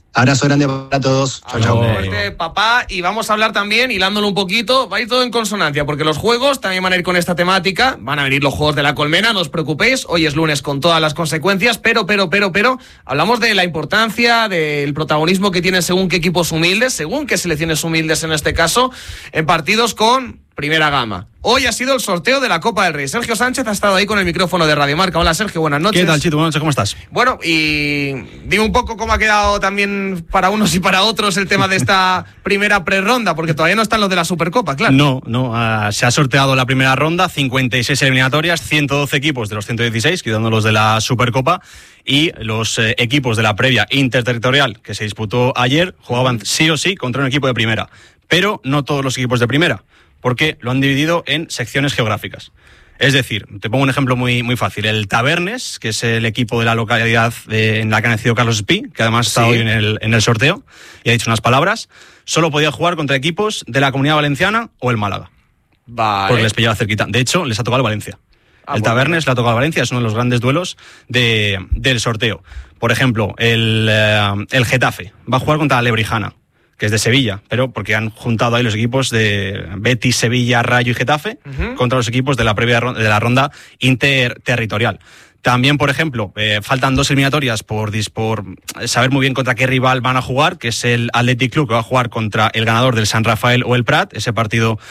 Abrazo grande para todos. Chao, chao. Fuerte, papá. Y vamos a hablar también, hilándolo un poquito, va a ir todo en consonancia, porque los juegos también van a ir con esta temática. Van a venir los juegos de la colmena, no os preocupéis. Hoy es lunes con todas las consecuencias, pero, pero, pero, pero, hablamos de la importancia, del protagonismo que tienen según qué equipos humildes, según qué selecciones humildes en este caso, en partidos con primera gama. Hoy ha sido el sorteo de la Copa del Rey. Sergio Sánchez ha estado ahí con el micrófono de Radio Marca. Hola, Sergio, buenas noches. ¿Qué tal, Chito? Buenas noches, ¿cómo estás? Bueno, y dime un poco cómo ha quedado también para unos y para otros el tema de esta primera prerronda, porque todavía no están los de la Supercopa, claro. No, no, uh, se ha sorteado la primera ronda, cincuenta y seis eliminatorias, ciento doce equipos de los ciento dieciséis, quitando los de la Supercopa, y los eh, equipos de la previa interterritorial que se disputó ayer jugaban sí o sí contra un equipo de primera, pero no todos los equipos de primera, porque lo han dividido en secciones geográficas. Es decir, te pongo un ejemplo muy, muy fácil. El Tabernes, que es el equipo de la localidad de, en la que ha nacido Carlos Espí, que además está sí. hoy en el, en el sorteo, y ha dicho unas palabras, solo podía jugar contra equipos de la Comunidad Valenciana o el Málaga. Vale. Porque les pillaba cerquita. De hecho, les ha tocado el Valencia. Ah, el Tabernes le ha tocado al Valencia, es uno de los grandes duelos de, del sorteo. Por ejemplo, el, eh, el Getafe va a jugar contra la Lebrijana, que es de Sevilla, pero porque han juntado ahí los equipos de Betis, Sevilla, Rayo y Getafe uh-huh. contra los equipos de la previa ronda, de la ronda interterritorial. También, por ejemplo, eh, faltan dos eliminatorias por, por saber muy bien contra qué rival van a jugar, que es el Athletic Club, que va a jugar contra el ganador del San Rafael o el Prat, ese partido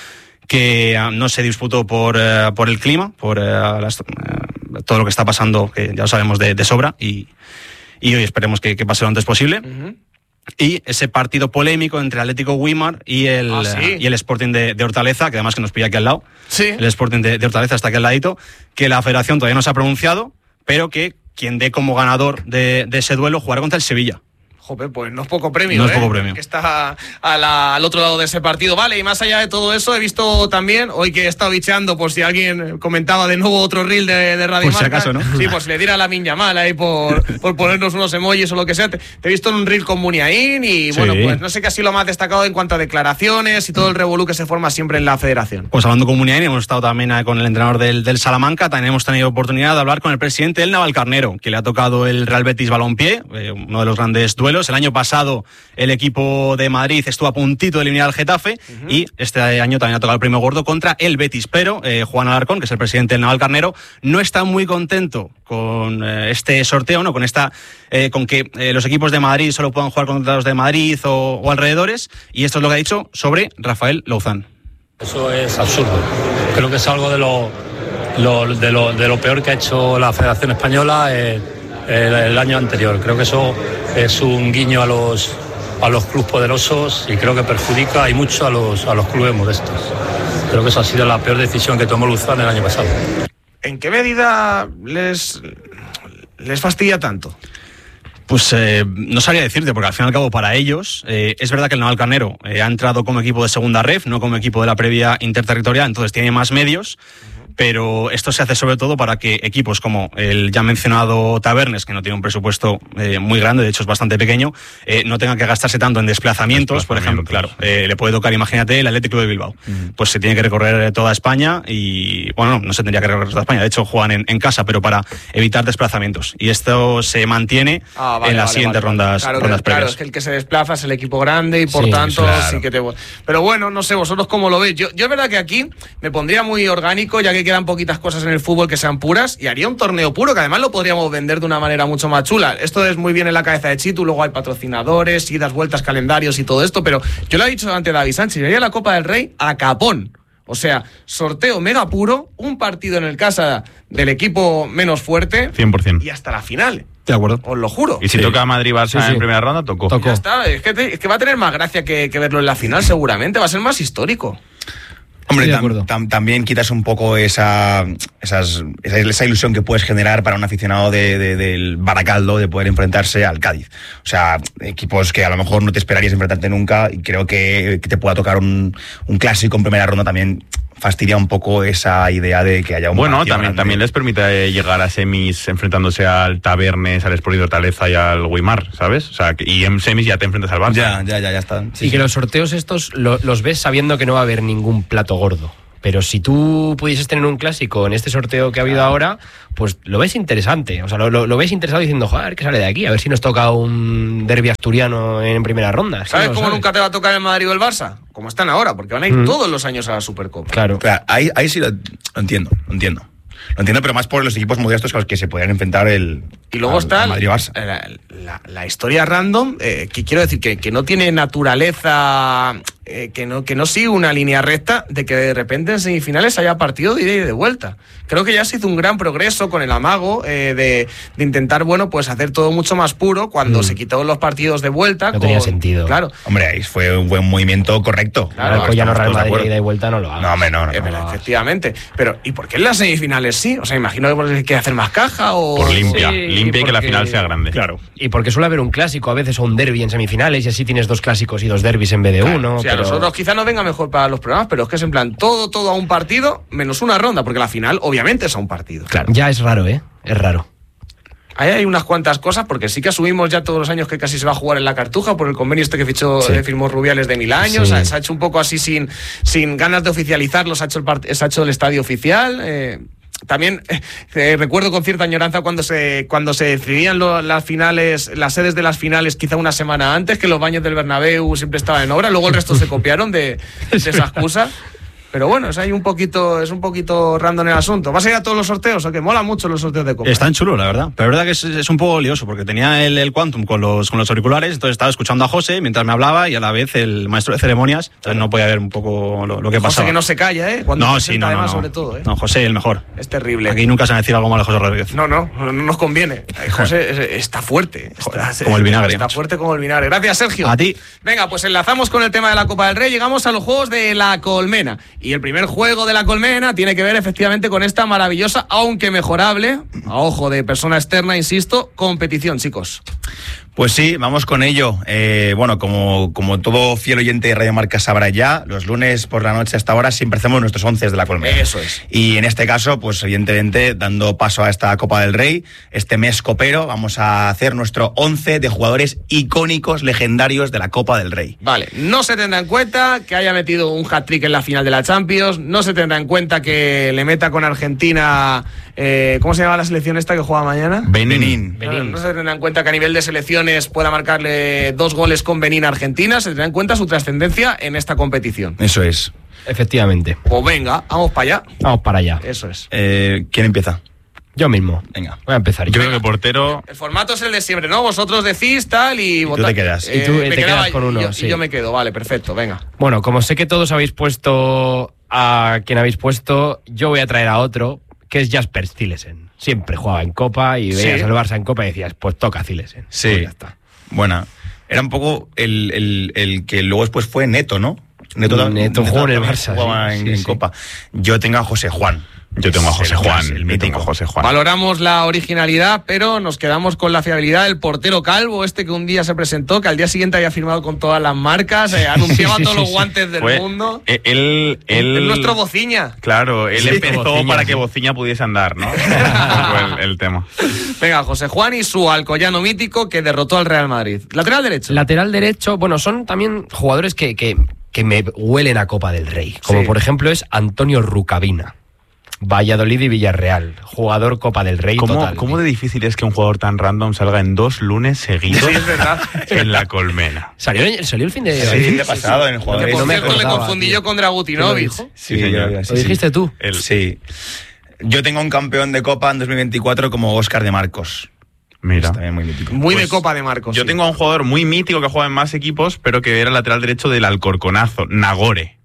que uh, no se disputó por, uh, por el clima, por uh, las, uh, todo lo que está pasando, que ya lo sabemos de, de sobra, y, y hoy esperemos que, que pase lo antes posible. Uh-huh. Y ese partido polémico entre Atlético Weimar y el, ah, ¿sí? y el Sporting de, de Hortaleza, que además que nos pilla aquí al lado. Sí. El Sporting de, de Hortaleza está aquí al ladito, que la federación todavía no se ha pronunciado, pero que quien dé como ganador de, de ese duelo jugará contra el Sevilla. Joder, pues no es poco premio, no es ¿eh? poco premio. Que está a la, al otro lado de ese partido. Vale, y más allá de todo eso, he visto también, hoy que he estado bicheando, por si alguien comentaba de nuevo otro reel de, de Radio Marca. Por si acaso, ¿no? Sí, pues si le diera la miña mala ahí por, por ponernos unos emojis o lo que sea. Te, te he visto en un reel con Muniain y sí. bueno, pues no sé qué ha sido lo más destacado en cuanto a declaraciones y todo el revolú que se forma siempre en la federación. Pues hablando con Muniain, hemos estado también con el entrenador del, del Salamanca, también hemos tenido oportunidad de hablar con el presidente del Navalcarnero, que le ha tocado el Real Betis Balompié, eh, uno de los grandes duelos. El año pasado el equipo de Madrid estuvo a puntito de eliminar al Getafe uh-huh. y este año también ha tocado el premio gordo contra el Betis, pero eh, Juan Alarcón, que es el presidente del Navalcarnero, no está muy contento con eh, este sorteo, no, con esta, eh, con que eh, los equipos de Madrid solo puedan jugar contra los de Madrid o, o alrededores, y esto es lo que ha dicho sobre Rafael Louzán. Eso es absurdo. Creo que es algo de lo, lo, de lo, de lo peor que ha hecho la Federación Española eh, el, el año anterior. Creo que eso es un guiño a los a los clubes poderosos y creo que perjudica y mucho a los a los clubes modestos. Creo que eso ha sido la peor decisión que tomó Louzán el año pasado. ¿En qué medida les les fastidia tanto? Pues eh, no sabría decirte, porque al fin y al cabo para ellos eh, es verdad que el Navalcarnero eh, ha entrado como equipo de segunda ref, no como equipo de la previa interterritorial, entonces tiene más medios. Pero esto se hace sobre todo para que equipos como el ya mencionado Tabernes, que no tiene un presupuesto eh, muy grande, de hecho es bastante pequeño, eh, no tengan que gastarse tanto en desplazamientos, por ejemplo. Claro, eh, le puede tocar, imagínate, el Athletic Club de Bilbao. Uh-huh. Pues se tiene que recorrer toda España y, bueno, no, no se tendría que recorrer toda España, de hecho juegan en, en casa, pero para evitar desplazamientos. Y esto se mantiene ah, vale, en las vale, siguientes vale. rondas, claro, rondas que, previas. Claro, es que el que se desplaza es el equipo grande y por sí, tanto claro. sí que te... Pero bueno, no sé, vosotros cómo lo veis. Yo, yo es verdad que aquí me pondría muy orgánico, ya que quedan poquitas cosas en el fútbol que sean puras, y haría un torneo puro que además lo podríamos vender de una manera mucho más chula. Esto es muy bien en la cabeza de Chitu, luego hay patrocinadores, idas, vueltas, calendarios y todo esto, pero yo lo he dicho antes David Sánchez, haría la Copa del Rey a capón. O sea, sorteo mega puro, un partido en el casa del equipo menos fuerte cien por ciento y hasta la final. De acuerdo. Os lo juro. Y si sí. toca Madrid-Barça sí, sí. en primera ronda, tocó. tocó. Ya está, es que, te, es que va a tener más gracia que, que verlo en la final seguramente, va a ser más histórico. Hombre, sí, tam, tam, también quitas un poco esa, esas, esa, esa ilusión que puedes generar para un aficionado de, de, del Baracaldo de poder enfrentarse al Cádiz. O sea, equipos que a lo mejor no te esperarías enfrentarte nunca, y creo que, que te pueda tocar un, un clásico en primera ronda también fastidia un poco esa idea de que haya un bueno también también les permite llegar a semis enfrentándose al Tabernes, al Sporting de Hortaleza y al Weimar, ¿sabes? O sea, y en semis ya te enfrentas al Barça. Ya, ya, ya, ya está. Sí, y que sí. los sorteos estos lo, los ves sabiendo que no va a haber ningún plato gordo. Pero si tú pudieses tener un clásico en este sorteo que ha habido ahora, pues lo ves interesante. O sea, lo, lo, lo ves interesado diciendo, joder, ¿qué sale de aquí? A ver si nos toca un derbi asturiano en primera ronda. ¿Sabes cómo sabes? nunca te va a tocar el Madrid o el Barça? Como están ahora, porque van a ir mm. todos los años a la Supercopa. Claro. Claro, ahí, ahí sí lo, lo entiendo, lo entiendo. Lo entiendo, pero más por los equipos modestos a los que se podrían enfrentar el Y luego al, está al Madrid-Barça. La, la, la historia random, eh, que quiero decir que, que no tiene naturaleza, eh, que, no, que no sigue una línea recta, de que de repente en semifinales haya partido de ida y de vuelta. Creo que ya se hizo un gran progreso con el amago eh, de, de intentar, bueno, pues hacer todo mucho más puro cuando mm. se quitaron los partidos de vuelta. No con, tenía sentido. Claro. Hombre, ahí fue un buen movimiento correcto. Claro, pues ya no Real Madrid ida y vuelta no lo haga. No, hombre, no, no, eh, no, pero no. Efectivamente. Pero, ¿y por qué en las semifinales sí? O sea, imagino que porque hay que hacer más caja o... Por limpia, Sí, limpia y que la porque- final sea grande. Claro. Y porque suele haber un clásico a veces o un derbi en semifinales y así tienes dos clásicos y dos derbis en vez de uno. O sea, pero... a nosotros quizá no venga mejor para los programas, pero es que es en plan todo, todo a un partido, menos una ronda, porque la final obviamente es a un partido. Claro. Ya es raro, ¿eh? Es raro. Ahí hay unas cuantas cosas, porque sí que asumimos ya todos los años que casi se va a jugar en la Cartuja por el convenio este que fichó, Sí. eh, firmó Rubiales de mil años. Sí. Se, ha, se ha hecho un poco así sin, sin ganas de oficializarlo, se ha hecho el, part- se ha hecho el estadio oficial. Eh, también eh, recuerdo con cierta añoranza cuando se cuando se decidían lo- las finales, las sedes de las finales quizá una semana antes, que los baños del Bernabéu siempre estaban en obra, luego el resto se copiaron de, de esa excusa. Pero bueno, es ahí un poquito, es un poquito random el asunto. ¿Vas a ir a todos los sorteos o qué? Mola mucho los sorteos de Copa. Están chulos, la verdad. Pero es verdad que es, es un poco lioso, porque tenía el, el Quantum con los, con los auriculares, entonces estaba escuchando a José mientras me hablaba y a la vez el maestro de ceremonias, entonces no podía ver un poco lo, lo que José pasaba. que no se calla, ¿eh? Cuando No, presenta, sí, no, no, además, no. sobre todo, ¿eh? No, José, el mejor. Es terrible. Aquí nunca se va a decir algo malo de José Rodríguez. No, no, no nos conviene. Ay, José es- está fuerte. Está, como el vinagre, Está macho. fuerte como el vinagre. Gracias, Sergio. A ti. Venga, pues enlazamos con el tema de la Copa del Rey. Llegamos a los Juegos de la Colmena. Y el primer juego de la Colmena tiene que ver efectivamente con esta maravillosa, aunque mejorable, a ojo de persona externa, insisto, competición, chicos. Pues sí, vamos con ello. Eh, bueno, como, como todo fiel oyente de Radio Marca sabrá ya, los lunes por la noche hasta ahora siempre hacemos nuestros once de la Colmena. Eso es. Y en este caso, pues evidentemente, dando paso a esta Copa del Rey, este mes copero, vamos a hacer nuestro once de jugadores icónicos, legendarios de la Copa del Rey. Vale, no se tendrá en cuenta que haya metido un hat-trick en la final de la Champions, no se tendrá en cuenta que le meta con Argentina, eh, ¿cómo se llama la selección esta que juega mañana? Benín. No, no se tendrá en cuenta que a nivel de selecciones pueda marcarle dos goles con Benín a Argentina, se tendrá en cuenta su trascendencia en esta competición. Eso es. Efectivamente. Pues venga, vamos para allá. Vamos para allá. Eso es. Eh, ¿Quién empieza? Yo mismo. Venga. Voy a empezar Yo yo. creo que portero. El formato es el de siempre, ¿no? Vosotros decís tal y, tú votar. te quedas. Y tú, eh, me te quedaba- quedas con uno, y yo, sí. y yo me quedo, vale, perfecto, venga. Bueno, como sé que todos habéis puesto a quien habéis puesto, yo voy a traer a otro, que es Jasper Cillesen. Siempre jugaba en Copa y veías Sí. al Barça en Copa y decías, pues toca Cillesen. Sí. Pues ya está. Buena. Era un poco el, el, el que luego después fue Neto, ¿no? Neto, Neto jugó en el también Barça, jugaba sí, en, sí, en sí. Yo Yo tengo a José Juan. Yo tengo a José El Juan. el Yo mítico. tengo a José Juan. Valoramos la originalidad, pero nos quedamos con la fiabilidad del portero calvo, este que un día se presentó, que al día siguiente había firmado con todas las marcas, eh, anunciaba todos los guantes del Fue- mundo. eh, Él, él, Es nuestro bociña. Claro, él Sí, empezó Bociña, para sí. que Bociña pudiese andar, ¿no? Ese fue el, el tema. Venga, José Juan y su alcoyano mítico que derrotó al Real Madrid. Lateral derecho. Lateral derecho, bueno, son también jugadores que, que, que me huelen a Copa del Rey. Como Sí. por ejemplo es Antonio Rucabina. Valladolid y Villarreal. Jugador Copa del Rey ¿Cómo, total. ¿Cómo de difícil es que un jugador tan random salga en dos lunes seguidos Sí, es verdad. en la Colmena? ¿Salió, salió el fin de... Sí, el fin de pasado en el Que jugador. por no me cierto le acordaba, confundí tío. yo con Dragutinovic. ¿Quién lo dijo? Sí, Sí, señor. yo- sí, ¿Lo sí. dijiste tú? El- Sí. Yo tengo un campeón de Copa en dos mil veinticuatro como Óscar de Marcos. Mira. Es también muy mítico. Muy de Pues, Copa de Marcos. Yo sí. tengo a un jugador muy mítico que juega en más equipos, pero que era lateral derecho del Alcorconazo, Nagore.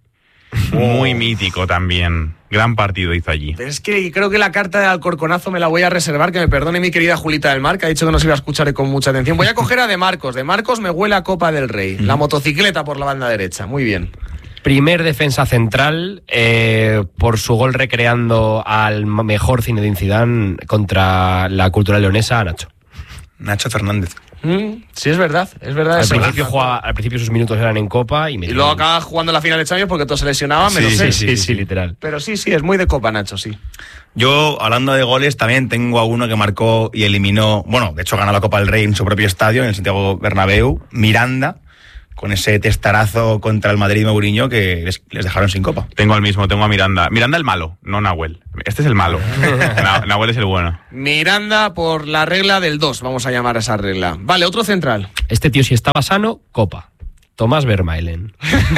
Muy mítico también. Gran partido hizo allí. Pero es que creo que la carta de Alcorconazo me la voy a reservar, que me perdone mi querida Julita del Mar, que ha dicho que nos iba a escuchar con mucha atención. Voy a coger a De Marcos. De Marcos me huele a Copa del Rey. La motocicleta por la banda derecha. Muy bien. Primer defensa central eh, por su gol recreando al mejor Zinedine Zidane contra la Cultural Leonesa, Nacho. Nacho Fernández. Mm, sí, es verdad. Es verdad. Al es principio, verdad. jugaba, al principio sus minutos eran en Copa y, Y luego acaba jugando la final de Champions porque todos se lesionaban, menos sí, él. sí, sí, sí, literal. Pero sí, sí, es muy de Copa, Nacho, sí. Yo, hablando de goles, también tengo a uno que marcó y eliminó, bueno, de hecho ganó la Copa del Rey en su propio estadio, en el Santiago Bernabéu, Miranda, con ese testarazo contra el Madrid y Mourinho que les, les dejaron sin copa. Tengo al mismo, tengo a Miranda. Miranda el malo, no Nahuel. Este es el malo. Nahuel es el bueno. Miranda por la regla del dos, vamos a llamar a esa regla. Vale, otro central. Este tío, si estaba sano, copa. Tomás Vermaelen.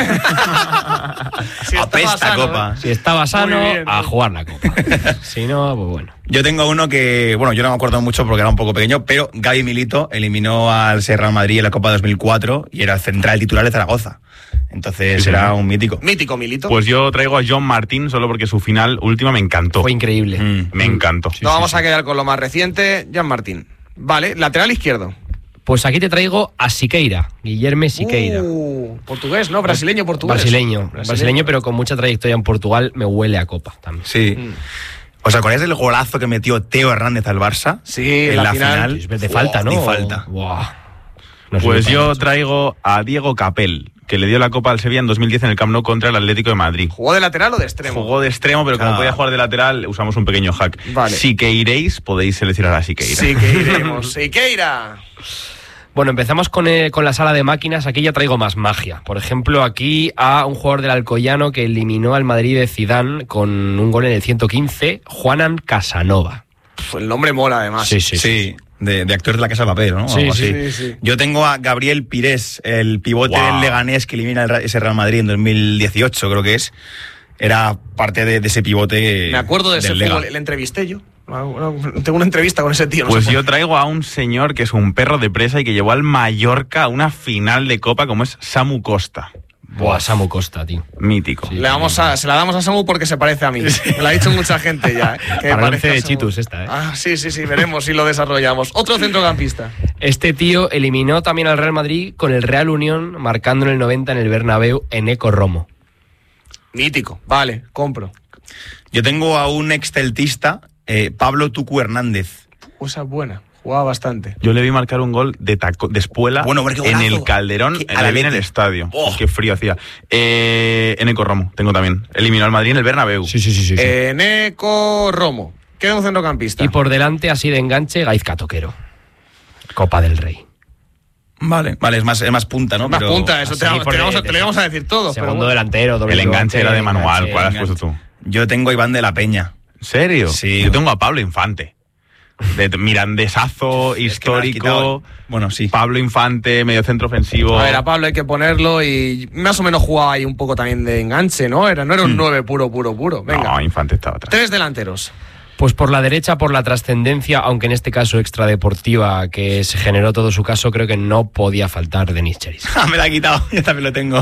Si Apesta sano, copa. ¿eh? Si estaba sano, Muy bien, a ¿no? jugar la copa. Si no, pues bueno. Yo tengo uno que, bueno, yo no me acuerdo mucho porque era un poco pequeño, pero Gaby Milito eliminó al Real Madrid en la Copa dos mil cuatro y era el central titular de Zaragoza. Entonces Sí, era sí. un mítico. Mítico Milito. Pues yo traigo a John Martín solo porque su final última me encantó. Fue increíble. Mm, me encantó. Nos vamos a quedar con lo más reciente, Jan Martín. Vale, lateral izquierdo. Pues aquí te traigo a Siqueira, Guilherme Siqueira. Uh, portugués, ¿no? Brasileño, portugués. Brasileño, brasileño, pero con mucha trayectoria en Portugal, me huele a copa también. Sí. Mm. ¿Os acordáis del golazo que metió Teo Hernández al Barça? Sí, en la la final. final. De falta, ¿no? De falta. Buah. No sé Pues qué yo pasa. traigo a Diego Capel, que le dio la Copa al Sevilla en dos mil diez en el Camp Nou contra el Atlético de Madrid. ¿Jugó de lateral o de extremo? Jugó de extremo, pero como Ah. podía jugar de lateral, usamos un pequeño hack. Vale. Si que iréis, podéis seleccionar a Siqueira. Sí que iremos. Siqueira. Bueno, empezamos con, eh, con la sala de máquinas. Aquí ya traigo más magia. Por ejemplo, aquí a un jugador del Alcoyano que eliminó al Madrid de Zidane con un gol en el ciento quince, Juanan Casanova. Pff, el nombre mola además. Sí, sí, sí. Sí, de, de actor de La Casa de Papel, ¿no? Sí, Algo sí, así. sí, sí. Yo tengo a Gabriel Pires, el pivote Wow. del Leganés que elimina el Ra- ese Real Madrid en dos mil dieciocho, creo que es. Era parte de, de ese pivote. Me acuerdo de ese del Lega. fútbol, le entrevisté yo. Tengo una entrevista con ese tío. No Pues sé por yo qué. traigo a un señor que es un perro de presa y que llevó al Mallorca a una final de Copa como es Samu Costa. Buah, Samu Costa, tío. Mítico. Le damos a, se la damos a Samu porque se parece a mí. Me lo ha dicho mucha gente ya. ¿eh? Que Para parece once a de Samu. Chitus esta, ¿eh? Ah, sí, sí, sí, veremos si lo desarrollamos. Otro centrocampista. Este tío eliminó también al Real Madrid con el Real Unión, marcando en el noventa en el Bernabéu, Eneco Romo. Mítico. Vale, compro. Yo tengo a un exceltista, eh, Pablo Tucu Hernández. Esa es buena. Jugaba bastante. Yo le vi marcar un gol de, taco, de espuela Bueno, hombre, qué en golazo. el Calderón, Qué en, la vi en el alete. estadio. Oh. Qué frío hacía. Eh, Eneco Romo, tengo también. Eliminó al Madrid en el Bernabéu. Sí, sí, sí, sí. sí. Eneco Romo. Queda un centrocampista. Y por delante, así de enganche, Gaizka Toquero. Copa del Rey. Vale. Vale, es más, es más punta, ¿no? Más Pero- punta, eso te, así vamos- por te, el- vamos a, te lo íbamos a decir todo. pero Segundo bueno. delantero, doble El enganche pivote, era de manual. enganche, ¿Cuál has enganche. puesto tú? Yo tengo a Iván de la Peña. ¿En serio? Sí. Yo tengo a Pablo Infante. De mirandesazo Es que me has quitado- histórico. Bueno, sí. Pablo Infante, medio centro ofensivo. A ver, a Pablo hay que ponerlo y más o menos jugaba ahí un poco también de enganche, ¿no? Era, no era un nueve puro, puro, puro. Venga. No, Infante estaba atrás. Tres delanteros. Pues por la derecha, por la trascendencia, aunque en este caso extradeportiva, que se generó todo su caso, creo que no podía faltar Denis Cheris. Me la ha quitado, yo también lo tengo.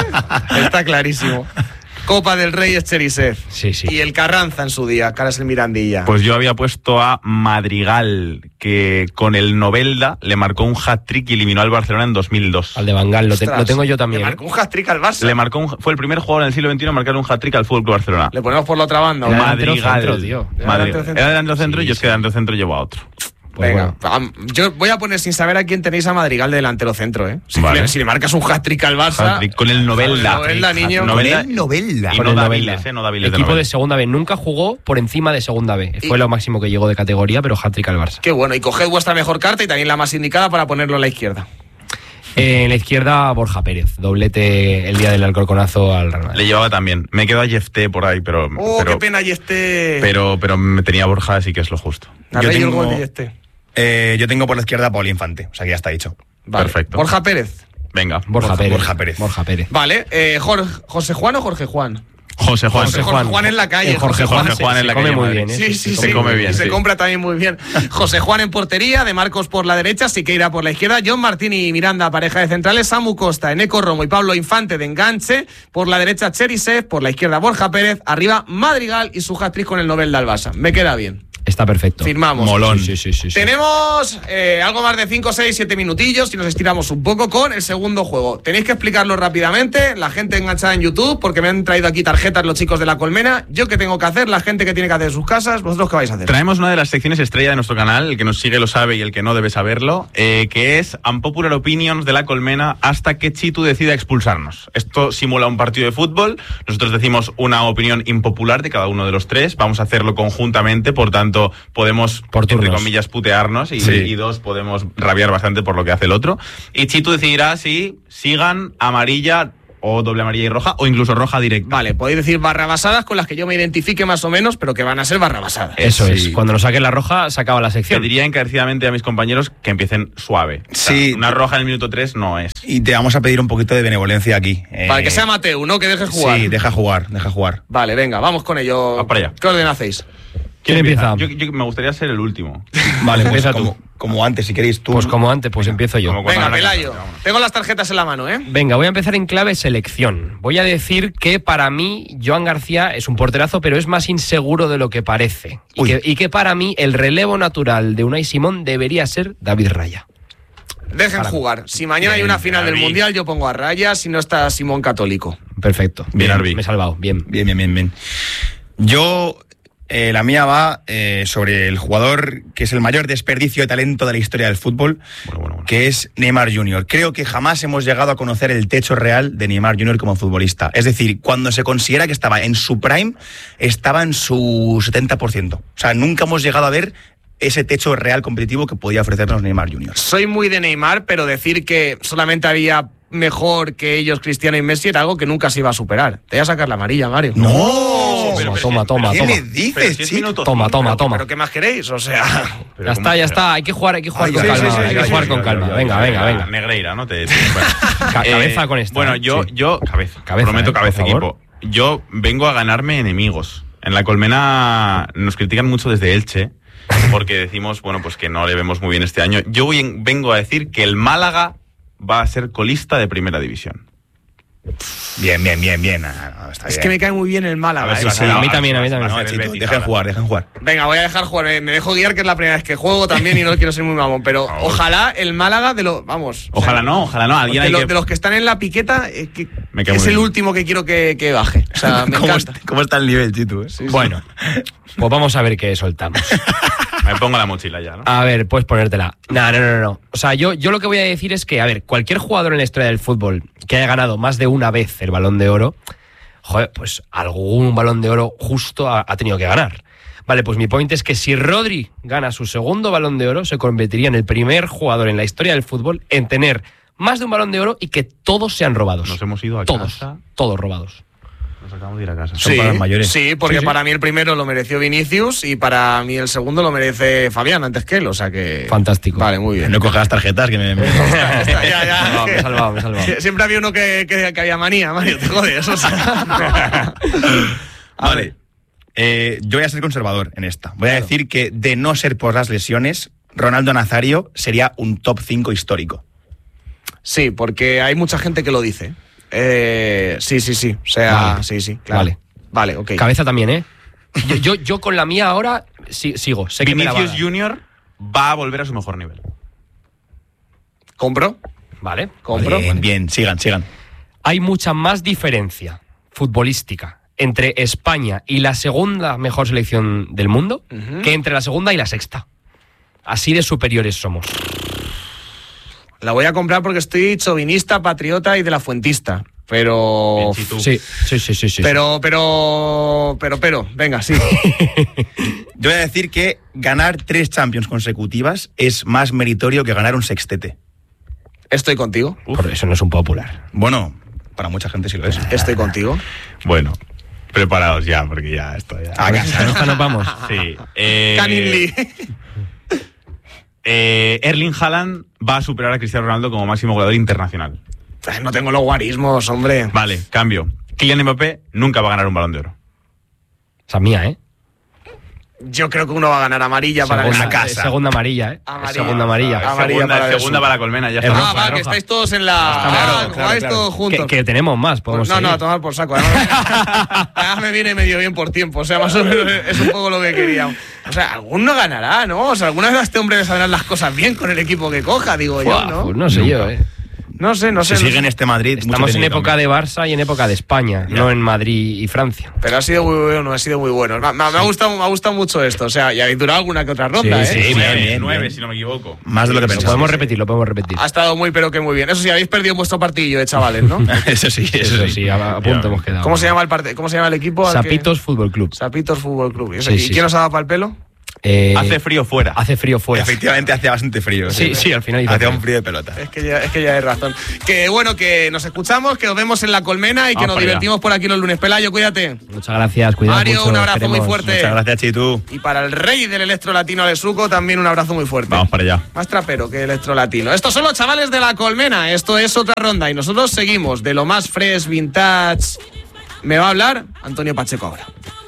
Está clarísimo. Copa del Rey es Cherisev. Sí, sí. Y el Carranza en su día, Caras el Mirandilla. Pues yo había puesto a Madrigal, que con el Novelda le marcó un hat-trick y eliminó al Barcelona en dos mil dos. Al de Bangal, lo, te- Ostras, lo tengo yo también. Le ¿eh? marcó un hat-trick al Barça. Le marcó un- fue el primer jugador en el siglo veintiuno en marcar un hat-trick al F C Barcelona. Le ponemos por la otra banda. ¿o Era no? delantero Madrigal. centro, tío. Era Madrigal. delantero centro. Era delantero centro y yo es que delantero centro llevo a otro. Pues Venga, bueno. am- yo voy a poner sin saber a quién tenéis a Madrigal de delantero centro, ¿eh? Si, Vale. le, si le marcas un hat-trick al Barça. Hat-trick con el Novelda. Con el Novelda, niño. Novelda. Con el Novelda. Y Con no el Daviles, Novelda. eh, no Daviles de Equipo de Novelda. segunda B. Nunca jugó por encima de segunda B. Fue Y- lo máximo que llegó de categoría, pero hat-trick al Barça. Qué bueno. Y coged vuestra mejor carta y también la más indicada para ponerlo a la izquierda. Eh, en la izquierda, Borja Pérez. Doblete el día del Alcorconazo al Real Madrid. Le llevaba también. Me quedo a Jefté por ahí, pero. Oh, pero, qué pena y este. Pero, pero me tenía Borja, así que es lo justo. Ha yo reído el tengo- gol de este. Eh, yo tengo por la izquierda a Paul Infante, o sea que ya está dicho. Vale. Perfecto. Borja Pérez. Venga. Borja, Borja- Pérez. Borja Pérez. Borja Pérez. Vale. Eh, Jorge, ¿José Juan o Jorge Juan? José Juan. José Juan. Juan en la calle. Eh, Jorge Juan, Jorge Juan se- en la se come calle muy Madrid. bien, ¿eh? Sí, sí, Se sí. come bien, Y se sí. compra también muy bien. José Juan en portería, De Marcos por la derecha, Siqueira por la izquierda, John Martín y Miranda, pareja de centrales, Samu Costa, Eneco Romo y Pablo Infante de enganche, por la derecha Cherisev, por la izquierda Borja Pérez, arriba Madrigal y su hat-trick con el Novelda al Barça. Me queda bien. Está perfecto. Firmamos. Molón. Sí, sí, sí, sí. Tenemos eh, algo más de cinco, seis, siete minutillos y nos estiramos un poco con el segundo juego. Tenéis que explicarlo rápidamente, la gente enganchada en YouTube, porque me han traído aquí tarjetas los chicos de La Colmena. ¿Yo qué tengo que hacer? La gente que tiene que hacer en sus casas. ¿Vosotros qué vais a hacer? Traemos una de las secciones estrella de nuestro canal, el que nos sigue lo sabe y el que no debe saberlo, eh, que es Unpopular Opinions de La Colmena hasta que Chitu decida expulsarnos. Esto simula un partido de fútbol, nosotros decimos una opinión impopular de cada uno de los tres, vamos a hacerlo conjuntamente, por tanto tanto podemos, por entre turnos, comillas, putearnos y, Sí. y dos, podemos rabiar bastante por lo que hace el otro. Y Chitu decidirá si sigan amarilla o doble amarilla y roja, o incluso roja directa. Vale, podéis decir barrabasadas con las que yo me identifique más o menos, pero que van a ser barrabasadas. Eso Sí. es. Cuando nos saquen la roja, se acaba la sección. Pediría encarecidamente a mis compañeros que empiecen suave. O sea, Sí. una roja en el minuto tres no es. Y te vamos a pedir un poquito de benevolencia aquí. Eh, Para que sea Mateu, ¿no? Que dejes jugar. Sí, deja jugar, deja jugar. Vale, venga, vamos con ello. Va para allá. ¿Qué orden hacéis? ¿Quién empieza? Yo, yo me gustaría ser el último. Vale, pues Empieza tú. como, como antes, si queréis tú. Pues como antes, pues empiezo yo. Como cuando Venga, gana Pelayo. Cáceres, vámonos. Tengo las tarjetas en la mano, ¿eh? Venga, voy a empezar en clave selección. Voy a decir que para mí Joan García es un porterazo, pero es más inseguro de lo que parece. Y Uy. que, y que para mí el relevo natural de Unai Simón debería ser David Raya. Dejen jugar. Si mañana hay una final del David. Mundial, yo pongo a Raya, si no está Simón Católico. Perfecto. Bien, Arbi. Me he salvado. Bien. Bien, bien, bien, bien. Yo, eh, la mía va eh, sobre el jugador que es el mayor desperdicio de talento de la historia del fútbol, Bueno, bueno, bueno. que es Neymar junior Creo que jamás hemos llegado a conocer el techo real de Neymar junior como futbolista. Es decir, cuando se considera que estaba en su prime, estaba en su setenta por ciento. O sea, nunca hemos llegado a ver ese techo real competitivo que podía ofrecernos Neymar junior Soy muy de Neymar, pero decir que solamente había mejor que ellos Cristiano y Messi era algo que nunca se iba a superar. Te voy a sacar la amarilla, Mario. ¡No! Toma, toma, toma, ¿Qué toma. me Pero dices, si es chico? minuto Toma, cinco, toma, pero- toma. ¿Pero qué más queréis? O sea... pero Ya ¿cómo- está, ya pero- está. Hay que jugar, hay que jugar Ay, con sí, calma. sí, sí, hay sí, que sí, jugar sí, con sí, calma. Yo- Venga, yo- venga, yo- venga. Negreira, ¿no? Te, te- Ca- Eh, cabeza con esta. Bueno, ¿eh? yo, Sí. yo, cabeza. Cabeza, Prometo eh, cabeza, por favor. equipo. Yo vengo a ganarme enemigos. En la Colmena nos critican mucho desde Elche, porque decimos, bueno, pues que no le vemos muy bien este año. Yo voy en- vengo a decir que el Málaga va a ser colista de primera división. Bien, bien, bien, bien. Ah, no, está Es bien. que me cae muy bien el Málaga. A ver si ¿eh? va Sí, a mí también, a mí va también. ser No, el Chitu, Betis dejen ahora. jugar, dejen jugar. Venga, voy a dejar jugar. Me, me dejo guiar, que es la primera vez que juego también y no quiero ser muy mamón. Pero Por favor. ojalá el Málaga de los... Vamos. o Ojalá sea, no, ojalá no. Alguien de, hay lo- que... de los que están en la piqueta, eh, que, Me cae es muy el bien. último que quiero que, que baje. O sea, me ¿Cómo, encanta. está, ¿Cómo está el nivel, Chitu? eh? Bueno, pues vamos a ver qué soltamos. Me pongo la mochila ya, ¿no? A ver, puedes ponértela. No, no, no, no. O sea, yo, yo lo que voy a decir es que, a ver, cualquier jugador en la historia del fútbol que haya ganado más de una vez el Balón de Oro, joder, pues algún Balón de Oro justo ha, ha tenido que ganar. Vale, pues mi point es que si Rodri gana su segundo Balón de Oro, se convertiría en el primer jugador en la historia del fútbol en tener más de un Balón de Oro y que todos sean robados. Nos hemos ido a Todos, casa. todos robados. Nos acabamos de ir a casa. Son Sí, para los mayores. sí, porque Sí, sí. para mí el primero lo mereció Vinicius y para mí el segundo lo merece Fabián antes que él, o sea que... Fantástico. Vale, muy bien. No cojas las tarjetas que me... me- Ya, ya, ya. No, me he salvado, me he salvado. Siempre había uno que, que, que había manía, Mario, te jodes. O sea. Vale. Eh, yo voy a ser conservador en esta. Voy a decir que, de no ser por las lesiones, Ronaldo Nazario sería un top cinco histórico. Sí, porque hay mucha gente que lo dice. Eh, sí, sí, sí. O sea, Vale. sí, sí, claro. Vale. Vale, ok. Cabeza también, ¿eh? Yo, yo, yo con la mía ahora sí- sigo. Sé que me la va a Vinicius dar. Junior va a volver a su mejor nivel. ¿Compro? Vale. ¿Compro? Bien, bien, sigan, sigan. Hay mucha más diferencia futbolística entre España y la segunda mejor selección del mundo Ujú. que entre la segunda y la sexta. Así de superiores somos. La voy a comprar porque estoy chauvinista, patriota y de la fuentista. Pero... Bien, Chitu. Sí, sí, sí, sí. sí. Pero, pero, pero, pero, venga, sí. Yo voy a decir que ganar tres Champions consecutivas es más meritorio que ganar un sextete. Estoy contigo. Por eso no es un popular. Bueno, para mucha gente sí lo es. Estoy contigo. Bueno, preparados ya, porque ya esto ya... A casa, ¿no? Esta nos vamos. Sí. Eh, Canning Lee. eh, Erling Haaland va a superar a Cristiano Ronaldo como máximo goleador internacional. No tengo los guarismos, hombre. Vale, cambio. Kylian Mbappé nunca va a ganar un Balón de Oro. Esa mía, ¿eh? Yo creo que uno va a ganar amarilla para segunda, la casa. Segunda amarilla, ¿eh? Amarilla. Segunda amarilla. Ah, amarilla segunda para segunda eso. para la colmena, ya Es está. roja, Ah, va, roja. que estáis todos en la... Claro, ah, claro, jugáis claro. todos juntos. Que, que tenemos más, podemos Pues no, no, a seguir. tomar por saco. Además, además me viene medio bien por tiempo. O sea, más o menos es un poco lo que quería. O sea, alguno ganará, ¿no? O sea, alguna vez a este hombre le saldrán las cosas bien con el equipo que coja, digo yo, Buah, ¿no? pues no sé Nunca. yo, ¿eh? No sé, no sé. Si no sigue en sé. este Madrid... mucho Estamos en tiene que época cambiar. de Barça y en época de España, Ya. no en Madrid y Francia. Pero ha sido muy bueno, ha sido muy bueno. Me, me- me ha gustado, me ha gustado mucho esto. O sea, y habéis durado alguna que otra ronda, Sí, ¿eh? sí, nueve, bien, nueve, bien. si no me equivoco. Más de lo que Lo pensaba. podemos repetir, lo podemos repetir. Ha estado muy, pero que muy bien. Eso sí, habéis perdido vuestro partido, eh, chavales, ¿no? Eso sí, eso, Eso sí. sí, a, a punto hemos quedado. ¿Cómo se llama el parte, ¿Cómo se llama el equipo? al que- Sapitos Fútbol Club. Sapitos Fútbol Club. ¿Y, ese- Sí, ¿y sí, quién sí. os ha dado para el pelo? Eh, hace frío fuera. Hace frío fuera. Efectivamente hace bastante frío. Sí, sí, sí, al final hace un frío de pelota. Es que ya, es que ya hay razón. Que bueno, que nos escuchamos, que nos vemos en La Colmena y que Vamos nos divertimos por aquí los lunes. Pelayo, cuídate. Muchas gracias, cuidado Mario, mucho, un abrazo esperemos. muy fuerte. Muchas gracias, Chitu. Y para el rey del electro latino Alesuco, también un abrazo muy fuerte. Vamos para allá. Más trapero que electro latino. Estos son los chavales de La Colmena. Esto es Otra Ronda y nosotros seguimos de lo más fresh, vintage. Me va a hablar Antonio Pacheco ahora.